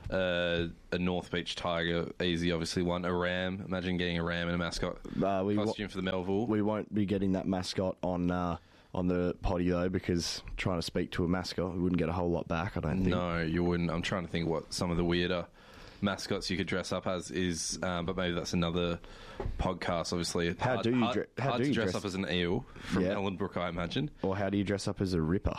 Uh, a North Beach Tiger, easy, obviously one. A ram. Imagine getting a ram and a mascot uh, we costume w- for the Melville. We won't be getting that mascot on uh, on the potty though, because trying to speak to a mascot, we wouldn't get a whole lot back. I don't think. No, you wouldn't. I'm trying to think what some of the weirder mascots you could dress up as is, um, but maybe that's another podcast. Obviously, how hard, do you hard, dre- how hard do you to dress, dress up as an eel from yeah. Ellenbrook, I imagine, or how do you dress up as a ripper?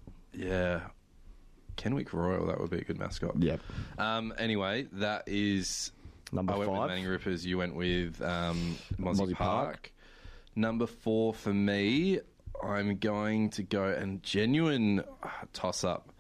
Yeah. Kenwick Royal, that would be a good mascot. Yep. Um, anyway, that is... Number I went five. with Manning Rippers, you went with um, Mozzie, Mozzie Park. Park. Number four for me, I'm going to go, and genuine toss-up,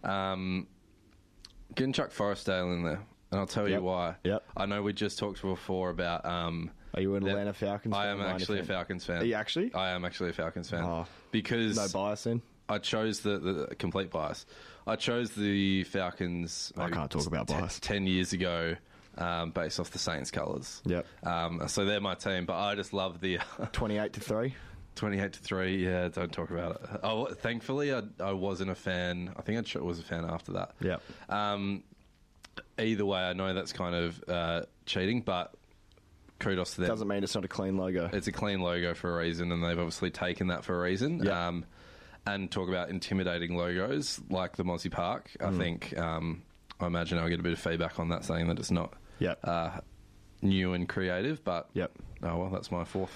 um, getting Chuck Forestdale in there, and I'll tell yep. you why. Yep. I know we just talked before about... Um, Are you an Atlanta Falcons I fan? am actually a Falcons fan. Are you actually? I am actually a Falcons fan. Oh, because... No bias then? I chose the, the complete bias. I chose the Falcons. I can't talk about bias. T- ten years ago, um, based off the Saints colours. Yep. Um, so they're my team, but I just love the twenty-eight to three. Twenty-eight to three. Yeah, don't talk about it. Oh, thankfully, I, I wasn't a fan. I think I was a fan after that. Yeah. Um, either way, I know that's kind of uh, cheating, but. Kudos to them. Doesn't mean it's not a clean logo. It's a clean logo for a reason, and they've obviously taken that for a reason. Yep. Um, and talk about intimidating logos like the Mozzie Park. I Mm. think, um, I imagine I'll get a bit of feedback on that, saying that it's not yep. uh, new and creative, but yep. oh well, that's my fourth.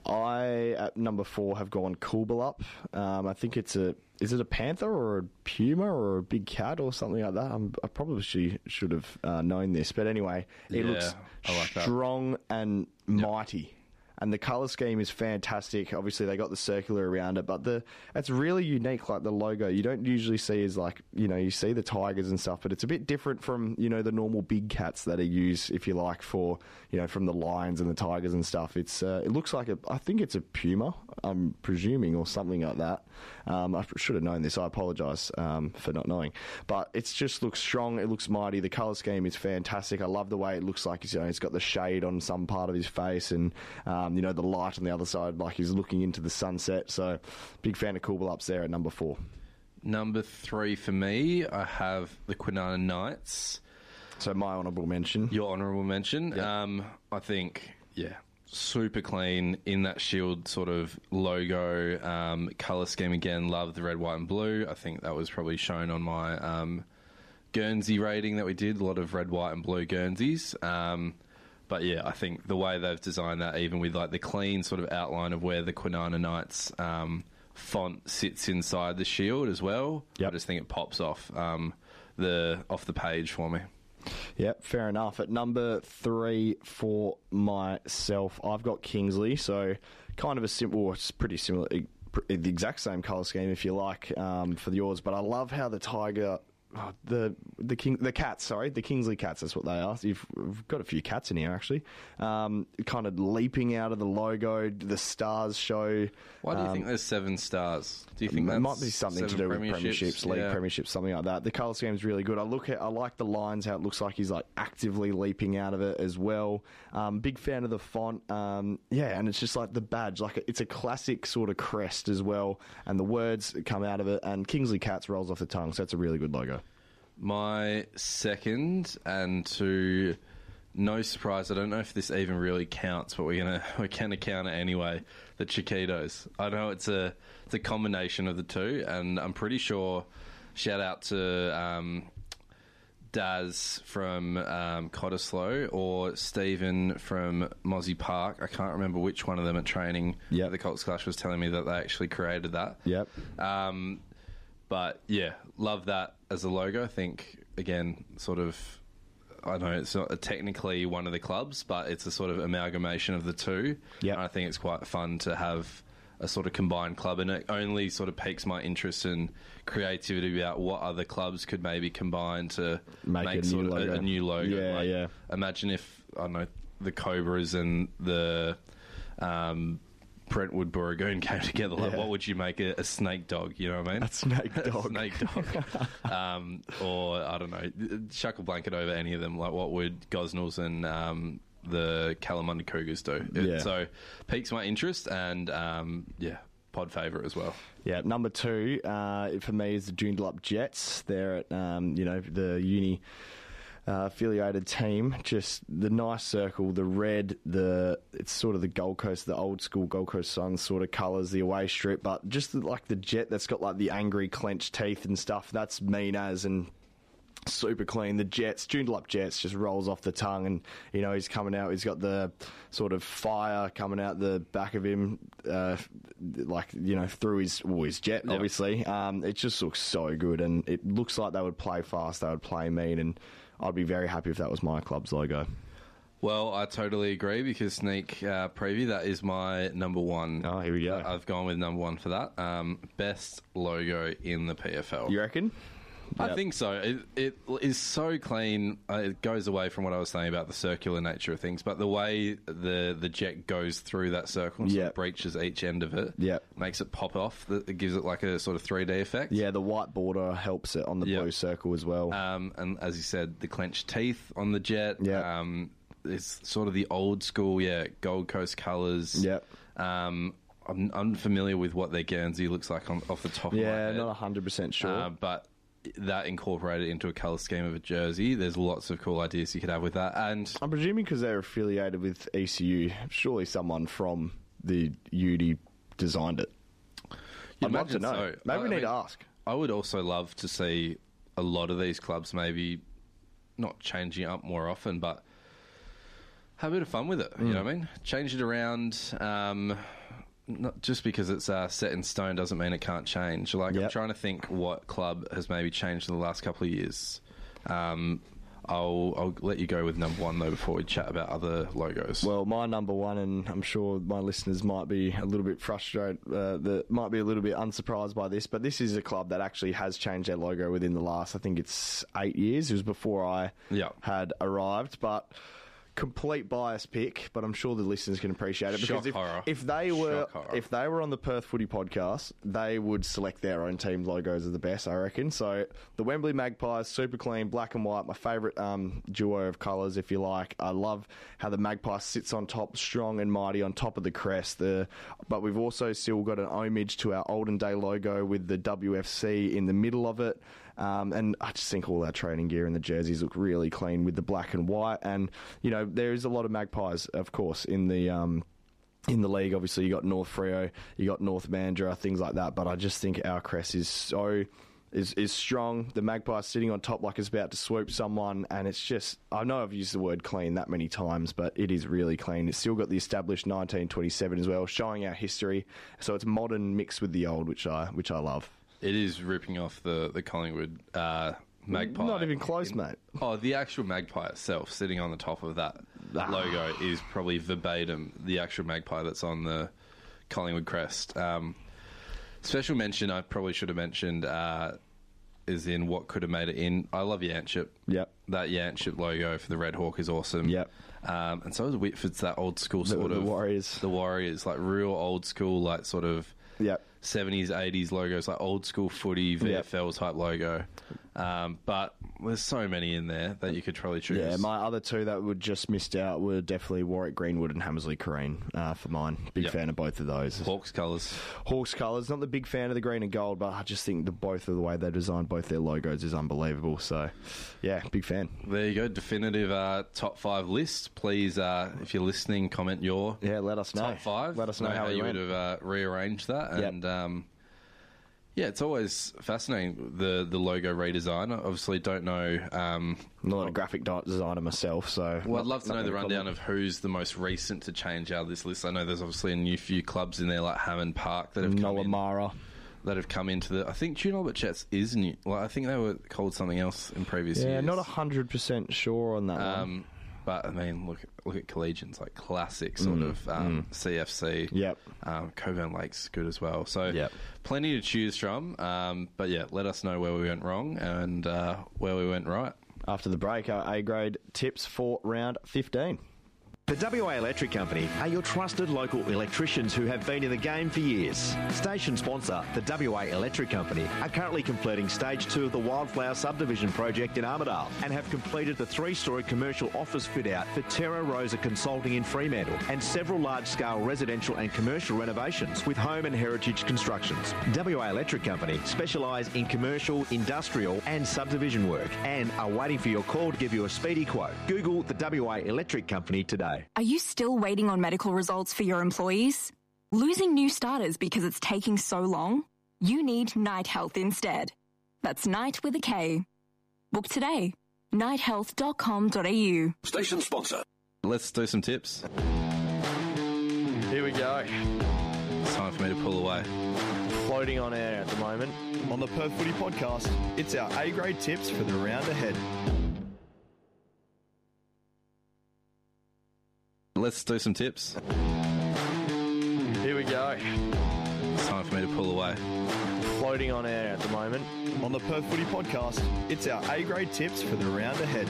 I, at number four, have gone Coolbalup. Um, I think it's a... Is it a panther or a puma or a big cat or something like that? I'm, I probably should, should have uh, known this. But anyway, it yeah, looks I like strong that. and mighty. And the colour scheme is fantastic. Obviously, they got the circular around it, but the it's really unique, like the logo. You don't usually see is like, you know, you see the tigers and stuff, but it's a bit different from, you know, the normal big cats that are used, if you like, for, you know, from the lions and the tigers and stuff. It's uh, it looks like a, I think it's a puma, I'm presuming, or something like that. Um, I should have known this. I apologise um, for not knowing. But it just looks strong. It looks mighty. The colour scheme is fantastic. I love the way it looks like, you know, it's got the shade on some part of his face and, um, you know, the light on the other side, like he's looking into the sunset. So, big fan of Coolbalups there at number four. Number three for me, I have the Kwinana Knights. So, my honourable mention. Your honourable mention. Yep. Um, I think, yeah, super clean in that shield sort of logo, um, colour scheme again. Love the red, white and blue. I think that was probably shown on my um, Guernsey rating that we did. A lot of red, white and blue Guernseys. Um, but yeah, I think the way they've designed that, even with like the clean sort of outline of where the Kwinana Knights um, font sits inside the shield as well, yep. I just think it pops off um, the off the page for me. Yep, fair enough. At number three for myself, I've got Kingsley. So kind of a simple, it's pretty similar, the exact same colour scheme if you like um, for yours. But I love how the tiger, oh, the the king, the cats, sorry, the Kingsley cats. That's what they are. So you've we've got a few cats in here actually. Um, kind of leaping out of the logo. The stars show. Why do you um, think there's seven stars? Do you think that might be something to do with premierships, league yeah. premierships, something like that? The colour scheme is really good. I look at, I like the lines, how it looks like he's like actively leaping out of it as well. Um, big fan of the font, um, yeah, and it's just like the badge, like a, it's a classic sort of crest as well, and the words come out of it. And Kingsley Cats rolls off the tongue, so it's a really good logo. My second, and to no surprise, I don't know if this even really counts, but we're gonna we're gonna count it anyway. The Chiquitos. I know it's a it's a combination of the two, and I'm pretty sure. Shout out to um, Daz from um, Cottesloe or Stephen from Mozzie Park. I can't remember which one of them at training. Yep. The Colts Clash was telling me that they actually created that. Yep. Um, but yeah, love that as a logo. I think again, sort of I know it's not technically one of the clubs, but it's a sort of amalgamation of the two. Yeah, I think it's quite fun to have a sort of combined club, and it only sort of piques my interest and creativity about what other clubs could maybe combine to make, make a, sort new of a, a new logo. Yeah, like, yeah. Imagine if, I don't know, the Cobras and the um, Brentwood Booragoon came together. Like, Yeah. what would you make a, a snake dog? You know what I mean? A snake dog. A snake dog. um, or, I don't know, chuck a blanket over any of them. Like, what would Gosnells and um, the Kalamunda Cougars do? It- Yeah. So, piques my interest, and, um, yeah, pod favourite as well. Yeah, number two uh, for me is the Joondalup Jets. They're at, um, you know, the uni uh, affiliated team. Just the nice circle, the red, the it's sort of the Gold Coast, the old school Gold Coast Suns sort of colours, the away strip, but just the, like the jet that's got like the angry clenched teeth and stuff. That's mean as and super clean. The Jets, Joondalup Jets, just rolls off the tongue, and you know he's coming out. He's got the sort of fire coming out the back of him, uh, like you know through his well, his jet. Yep. Obviously, um, it just looks so good, and it looks like they would play fast. They would play mean, and I'd be very happy if that was my club's logo. Well, I totally agree, because sneak uh, preview, that is my number one. Oh, here we go. I've gone with number one for that. Um, best logo in the P F L. You reckon? I Yep. think so. It, it is so clean. Uh, it goes away from what I was saying about the circular nature of things, but the way the the jet goes through that circle and sort of Yep. breaches each end of it, Yep. makes it pop off. It gives it like a sort of three D effect. Yeah, the white border helps it on the Yep. blue circle as well. Um, and as you said, the clenched teeth on the jet. Yeah. Um, it's sort of the old school, yeah, Gold Coast colours. Yep. Um, I'm unfamiliar with what their Guernsey looks like on, off the top of my Yeah, head. not one hundred percent sure. Uh, but that incorporated into a colour scheme of a jersey, there's lots of cool ideas you could have with that. And I'm presuming because they're affiliated with E C U, surely someone from the U D designed it. you'd I'd love to imagine know. so. Maybe I we need mean, to ask. I would also love to see a lot of these clubs maybe not changing it up more often, but have a bit of fun with it. You Mm. know what I mean? Change it around. Um, not just because it's uh, set in stone doesn't mean it can't change. Like I'm Yep. trying to think what club has maybe changed in the last couple of years. Um, I'll I'll let you go with number one though before we chat about other logos. Well, my number one, and I'm sure my listeners might be a little bit frustrated, uh, that might be a little bit unsurprised by this, but this is a club that actually has changed their logo within the last, I think it's eight years. It was before I Yeah. had arrived, but complete bias pick, but I'm sure the listeners can appreciate it because Shock if, horror. if they were Shock horror. if they were on the Perth Footy podcast, they would select their own team logos as the best, I reckon. So the Wembley Magpies, super clean, black and white, my favourite um, duo of colours, if you like. I love how the magpie sits on top, strong and mighty on top of the crest. The but we've also still got an homage to our olden day logo with the W F C in the middle of it. Um, and I just think all our training gear and the jerseys look really clean with the black and white. And, you know, there is a lot of magpies, of course, in the um, in the league. Obviously, you got North Freo, you got North Mandurah, things like that. But I just think our crest is so... Is, is strong. The magpie sitting on top like it's about to swoop someone, and it's just, I know I've used the word clean that many times, but it is really clean. It's still got the established nineteen twenty-seven as well, showing our history. So it's modern mixed with the old, which I which I love. It is ripping off the the Collingwood uh, magpie. Not even close, in, mate. Oh, the actual magpie itself, sitting on the top of that logo, is probably verbatim the actual magpie that's on the Collingwood crest. Um, special mention, I probably should have mentioned, uh, is in what could have made it in. I love Yanchep. Yep. That Yanchep logo for the Red Hawk is awesome. Yep. Um, and so is Whitford's, that old school The- sort the of... Warriors. The Warriors, like real old school, like sort of... Yep. seventies, eighties logos, like old school footy, V F L type logo. Um, but there's so many in there that you could probably choose. Yeah, my other two that were just missed out were definitely Warwick Greenwood and Hammersley Careen uh, for mine. Big Yep. fan of both of those. Hawks colours. Hawks colours. Not the big fan of the green and gold, but I just think the both of the way they designed both their logos is unbelievable. So, yeah, big fan. There you go, definitive uh, top five list. Please, uh, if you're listening, comment your yeah, let us know. top five. Let us know, how, how we you went. would have uh, rearranged that. Yep. And um, yeah, it's always fascinating, the the logo redesign. I obviously don't know. Um, I'm not a graphic di- designer myself, so. Well, I'd not- love to not know the gonna rundown comment. of who's the most recent to change out of this list. I know there's obviously a new few clubs in there, like Hammond Park, that have come in. Nollamara. that have come into the. I think Tune Albert Jets is new. Well, I think they were called something else in previous yeah, years. Yeah, not a hundred percent sure on that um, one. But I mean, look look at Collegians, like classic sort Mm, of um, mm. C F C. Yep. Um, Coburn Lake's good as well. So Yep. plenty to choose from. Um, but yeah, let us know where we went wrong and uh, where we went right. After the break, our A grade tips for round fifteen. The W A Electric Company are your trusted local electricians who have been in the game for years. Station sponsor, the W A Electric Company, are currently completing stage two of the Wildflower subdivision project in Armidale and have completed the three-storey commercial office fit-out for Terra Rosa Consulting in Fremantle and several large-scale residential and commercial renovations with home and heritage constructions. W A Electric Company specialise in commercial, industrial and subdivision work and are waiting for your call to give you a speedy quote. Google the W A Electric Company today. Are you still waiting on medical results for your employees? Losing new starters because it's taking so long? You need Night Health instead. That's Night with a K. Book today. night health dot com dot a u. Station sponsor. Let's do some tips. Here we go. It's time for me to pull away. Floating on air at the moment. On the Perth Footy Podcast, it's our A grade tips for the round ahead. Let's do some tips. Here we go. It's time for me to pull away. Floating on air at the moment. On the Perth Footy Podcast, it's our A grade tips for the round ahead.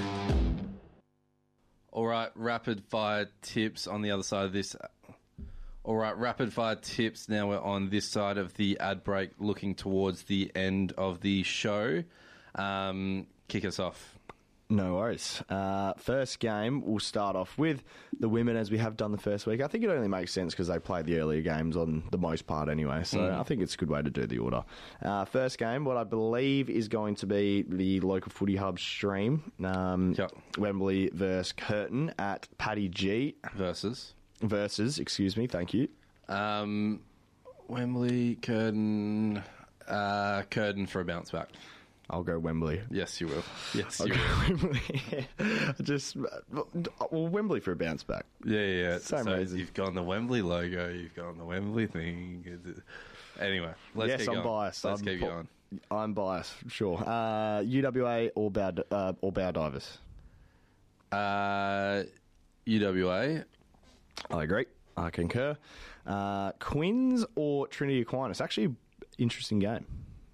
All right, rapid fire tips on the other side of this. All right, rapid fire tips. Now we're on this side of the ad break, looking towards the end of the show. Um, kick us off. No worries. Uh, first game, we'll start off with the women as we have done the first week. I think it only makes sense because they played the earlier games on the most part anyway, so Mm. I think it's a good way to do the order. Uh, first game, what I believe is going to be the local footy hub stream. Um, Yep. Wembley versus Curtin at Paddy G. Versus? Versus, excuse me, thank you. Um, Wembley, Curtin, uh, Curtin for a bounce back. I'll go Wembley. Yes, you will. Yes, I'll you go will. Wembley. Just, well, Wembley for a bounce back. Yeah, yeah, yeah. Same so reason. You've gone the Wembley logo, you've gone the Wembley thing. Anyway, let's yes, keep I'm going. biased. Let's I'm keep po- going. I'm biased, sure. Uh, U W A or Bow, uh, or Bow Divers? Uh, U W A. I agree. I concur. Uh, Quins or Trinity Aquinas? Actually, interesting game.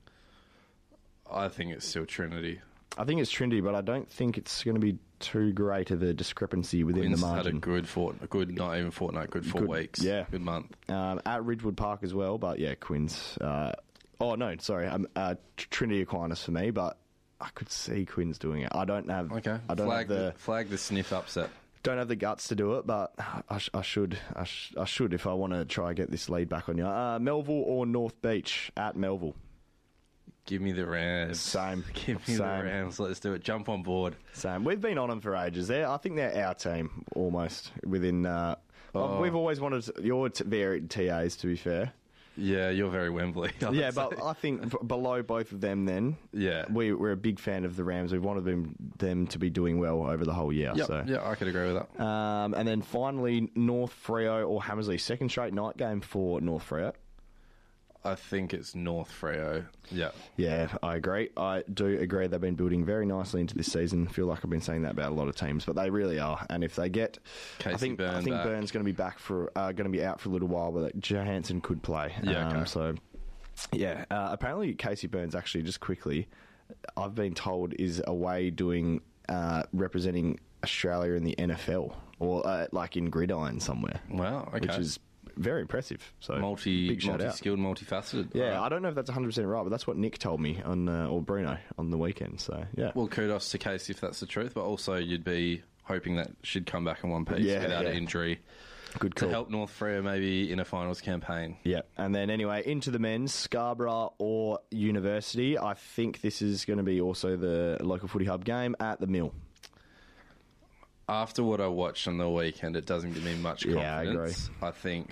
I think it's still Trinity. I think it's Trinity, but I don't think it's going to be too great of a discrepancy within Quins the had a margin. good fort, a good not even fortnight, good four Good- weeks. yeah. good month. Um, at Ridgewood Park as well, but yeah, Quins. Uh, oh no, sorry, um, uh, Trinity Aquinas for me, but I could see Quins doing it. I don't have. Okay, I don't flag have the, the flag the sniff upset. don't have the guts to do it, but I, sh- I should. I, sh- I should if I want to try and get this lead back on you. Uh, Melville or North Beach at Melville. Give me the Rams. Same. Give me Same. the Rams. Let's do it. Jump on board. Same. We've been on them for ages. They're, I think they're our team almost within. Uh, Oh. We've always wanted your t- varied T As. To be fair. Yeah, you're very Wembley. I would Yeah, say. but I think b- below both of them, then Yeah. we, we're a big fan of the Rams. We've wanted them them to be doing well over the whole year. Yep, So. yeah, I could agree with that. Um, and then finally, North Freo or Hammersley. Second straight night game for North Freo. I think it's North Freo. Yeah. Yeah, I agree. I do agree. They've been building very nicely into this season. I feel like I've been saying that about a lot of teams, but they really are. And if they get, Casey I think I Byrne think back. Burns going to be back for uh, going to be out for a little while, but Johansson could play. Yeah, Um, okay. So, yeah. Uh, apparently, Casey Burns actually just quickly, I've been told is away doing uh, representing Australia in the N F L or uh, like in gridiron somewhere. Wow. Okay. Which is very impressive. So multi, big shout out. multi-skilled, multifaceted. Yeah, Right. I don't know if that's one hundred percent right, but that's what Nick told me on uh, or Bruno on the weekend. So yeah, Well, kudos to Casey if that's the truth, but also you'd be hoping that she'd come back in one piece Yeah, without yeah. an injury. Good to call. help North Freo maybe in a finals campaign. Yeah, and then anyway, into the men's, Scarborough or University. I think this is going to be also the local footy hub game at the Mill. After what I watched on the weekend, it doesn't give me much Yeah, I confidence. I think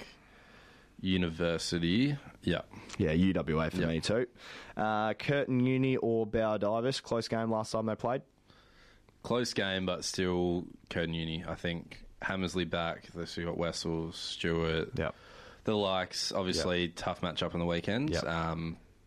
University, yeah. Yeah, U W A for Yep. me too. Uh, Curtin Uni or Bower Divers, close game last time they played. Close game, but still Curtin Uni. I think Hammersley back. So you got Wessels, Stewart, Yep. the likes. Obviously, tough matchup on the weekend. Yep. Um,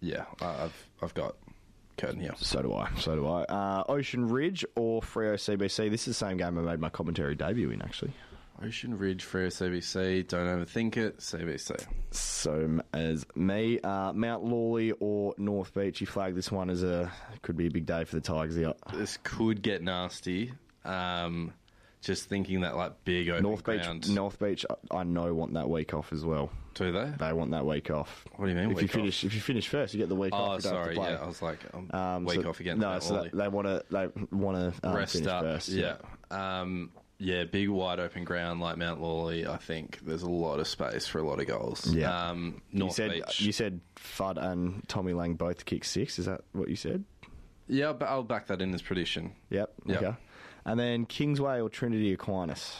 Yeah, I've I've got Curtin here. So do I. So do I. Uh, Ocean Ridge or Freo C B C? This is the same game I made my commentary debut in, actually. Ocean Ridge, Freo C B C. Don't overthink it. C B C. So as me, uh, Mount Lawley or North Beach. You flag this one as a could be a big day for the Tigers. Yeah. This could get nasty. Um, just thinking that like big open North Beach. ground. North Beach. I know want that week off as well. Do they? They want that week off. What do you mean? If week you finish, off? if you finish first, you get the week oh, off. You don't sorry. have to play. Yeah, I was like, um, um, week so, off again. No, so they want to. They want to um, rest finish up. first. Yeah. yeah. Um, yeah, big wide open ground like Mount Lawley. I think there's a lot of space for a lot of goals. Yeah. Um, North you said, Beach. You said Fudd and Tommy Lang both kick six. Is that what you said? Yeah, but I'll back that in as prediction. Yep. Yep. Okay. And then Kingsway or Trinity Aquinas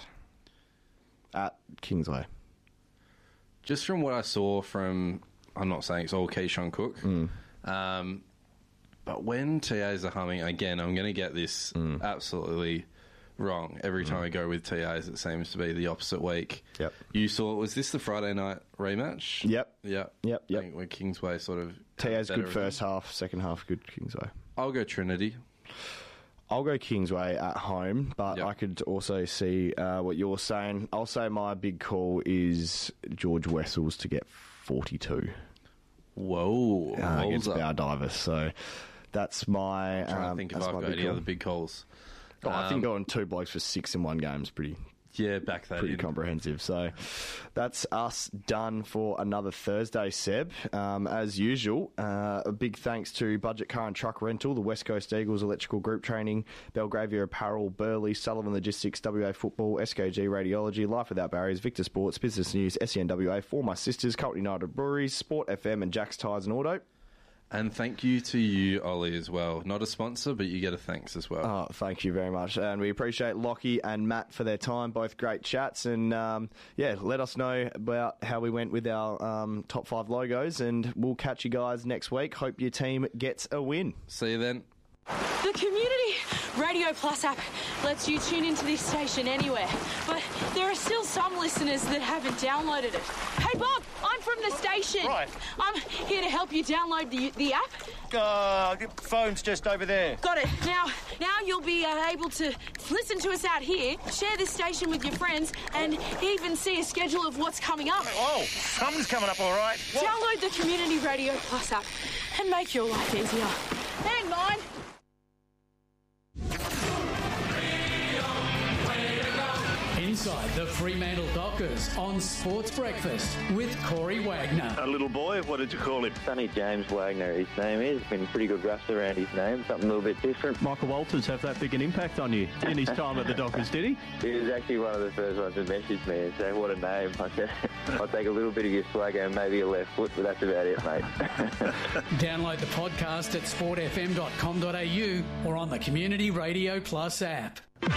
at Kingsway. Just from what I saw from, I'm not saying it's all Keyshawn Cook, Mm. um, but when T As are humming, again, I'm going to get this Mm. absolutely wrong. Every time I go with T As, it seems to be the opposite week. Yep. You saw, was this the Friday night rematch? Yep. Yep. Yep. I Yep. think where Kingsway sort of... T A's better good of first half, second half good Kingsway. I'll go Trinity. I'll go Kingsway at home, but Yep. I could also see uh, what you're saying. I'll say my big call is George Wessels to get forty-two. Whoa. Uh, Balls against up. Bow Divers. So that's my. I'm trying um, to think if that's I've my got big any call. other big calls. Oh, I think Um, going two blokes for six in one game is pretty. Yeah, back that Pretty in. comprehensive. So that's us done for another Thursday, Seb. Um, as usual, uh, a big thanks to Budget Car and Truck Rental, the West Coast Eagles Electrical Group Training, Belgravia Apparel, Burley, Sullivan Logistics, W A Football, S K G Radiology, Life Without Barriers, Victor Sports, Business News, S E N W A, For My Sisters, Colton United Breweries, Sport F M and Jack's Tyres and Auto. And thank you to you, Ollie, as well. Not a sponsor, but you get a thanks as well. Oh, thank you very much. And we appreciate Lockie and Matt for their time, both great chats. And, um, yeah, let us know about how we went with our um, top five logos. And we'll catch you guys next week. Hope your team gets a win. See you then. The Community Radio Plus app lets you tune into this station anywhere, but there are still some listeners that haven't downloaded it. Hey Bob, I'm from the station. Right. I'm here to help you download the the app. Uh, phone's just over there. Got it. Now, now you'll be uh, able to listen to us out here, share this station with your friends, and even see a schedule of what's coming up. Oh, something's coming up, all right. What? Download the Community Radio Plus app and make your life easier. And mine. Inside the Fremantle Dockers on Sports Breakfast with Corey Wagner. A little boy, what did you call him? Sonny James Wagner, his name is. Been pretty good rust around his name, something a little bit different. Michael Walters have that big an impact on you in his time at the Dockers, did he? He was actually one of the first ones to message me and say, what a name. I said, I'll take a little bit of your swagger and maybe a left foot, but that's about it, mate. Download the podcast at sport f m dot com dot a u or on the Community Radio Plus app.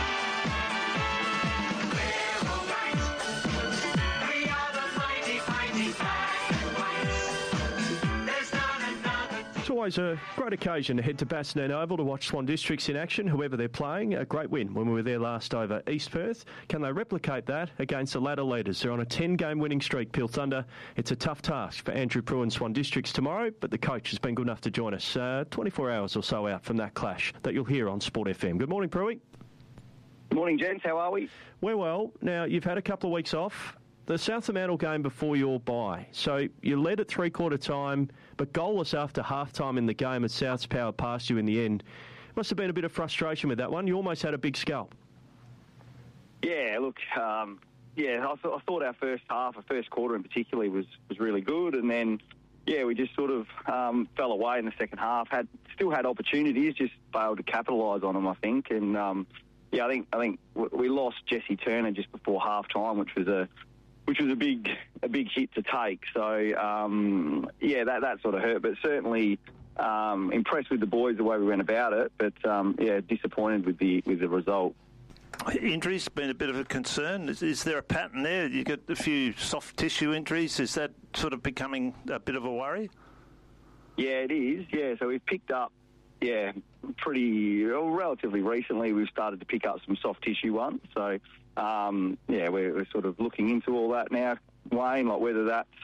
It's always a great occasion to head to Bassendean Oval to watch Swan Districts in action, whoever they're playing. A great win when we were there last over East Perth. Can they replicate that against the ladder leaders? They're on a ten-game winning streak, Peel Thunder. It's a tough task for Andrew Prue and Swan Districts tomorrow, but the coach has been good enough to join us uh, twenty-four hours or so out from that clash that you'll hear on Sport F M. Good morning, Prue. Good morning, gents. How are we? We're well. Now, you've had a couple of weeks off. The South Fremantle game before your bye. So you led at three-quarter time, but goalless after half-time in the game, and South's powered past you in the end. Must have been a bit of frustration with that one. You almost had a big scalp. Yeah, look, um, yeah, I, th- I thought our first half, our first quarter in particular, was, was really good, and then, yeah, we just sort of um, fell away in the second half. Had still had opportunities, just failed to capitalise on them, I think. And um, yeah, I think I think w- we lost Jesse Turner just before half-time, which was a which was a big a big hit to take. So, um, yeah, that, that sort of hurt. But certainly um, impressed with the boys the way we went about it. But, um, yeah, disappointed with the with the result. Injuries been a bit of a concern. Is, is there a pattern there? You got a few soft tissue injuries. Is that sort of becoming a bit of a worry? Yeah, it is. Yeah, so we've picked up, yeah, pretty, well, relatively recently we've started to pick up some soft tissue ones. So, um, yeah, we're, we're sort of looking into all that now, Wayne, like whether that's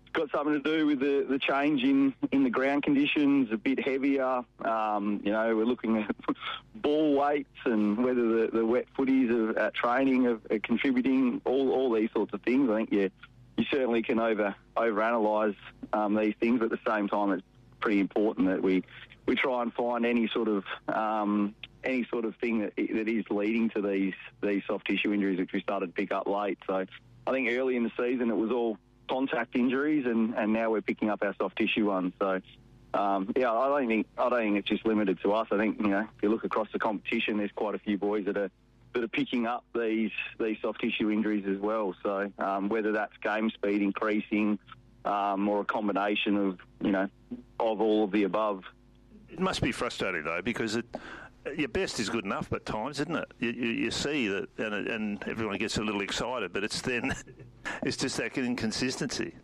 got something to do with the, the change in, in the ground conditions, a bit heavier. Um, you know, we're looking at ball weights and whether the, the wet footies are, at training are, are contributing, all, all these sorts of things. I think you, you certainly can over overanalyse um, these things, but at the same time it's pretty important that we, we try and find any sort of um, any sort of thing that, that is leading to these, these soft tissue injuries, which we started to pick up late. So I think early in the season it was all contact injuries, and, and now we're picking up our soft tissue ones. So, um, yeah, I don't think I don't think it's just limited to us. I think, you know, if you look across the competition, there's quite a few boys that are that are picking up these these soft tissue injuries as well. So um, whether that's game speed increasing um, or a combination of, you know, of all of the above. It must be frustrating though, because it. Your best is good enough at times, isn't it? You, you, you see that, and, and everyone gets a little excited, but it's then, it's just that inconsistency.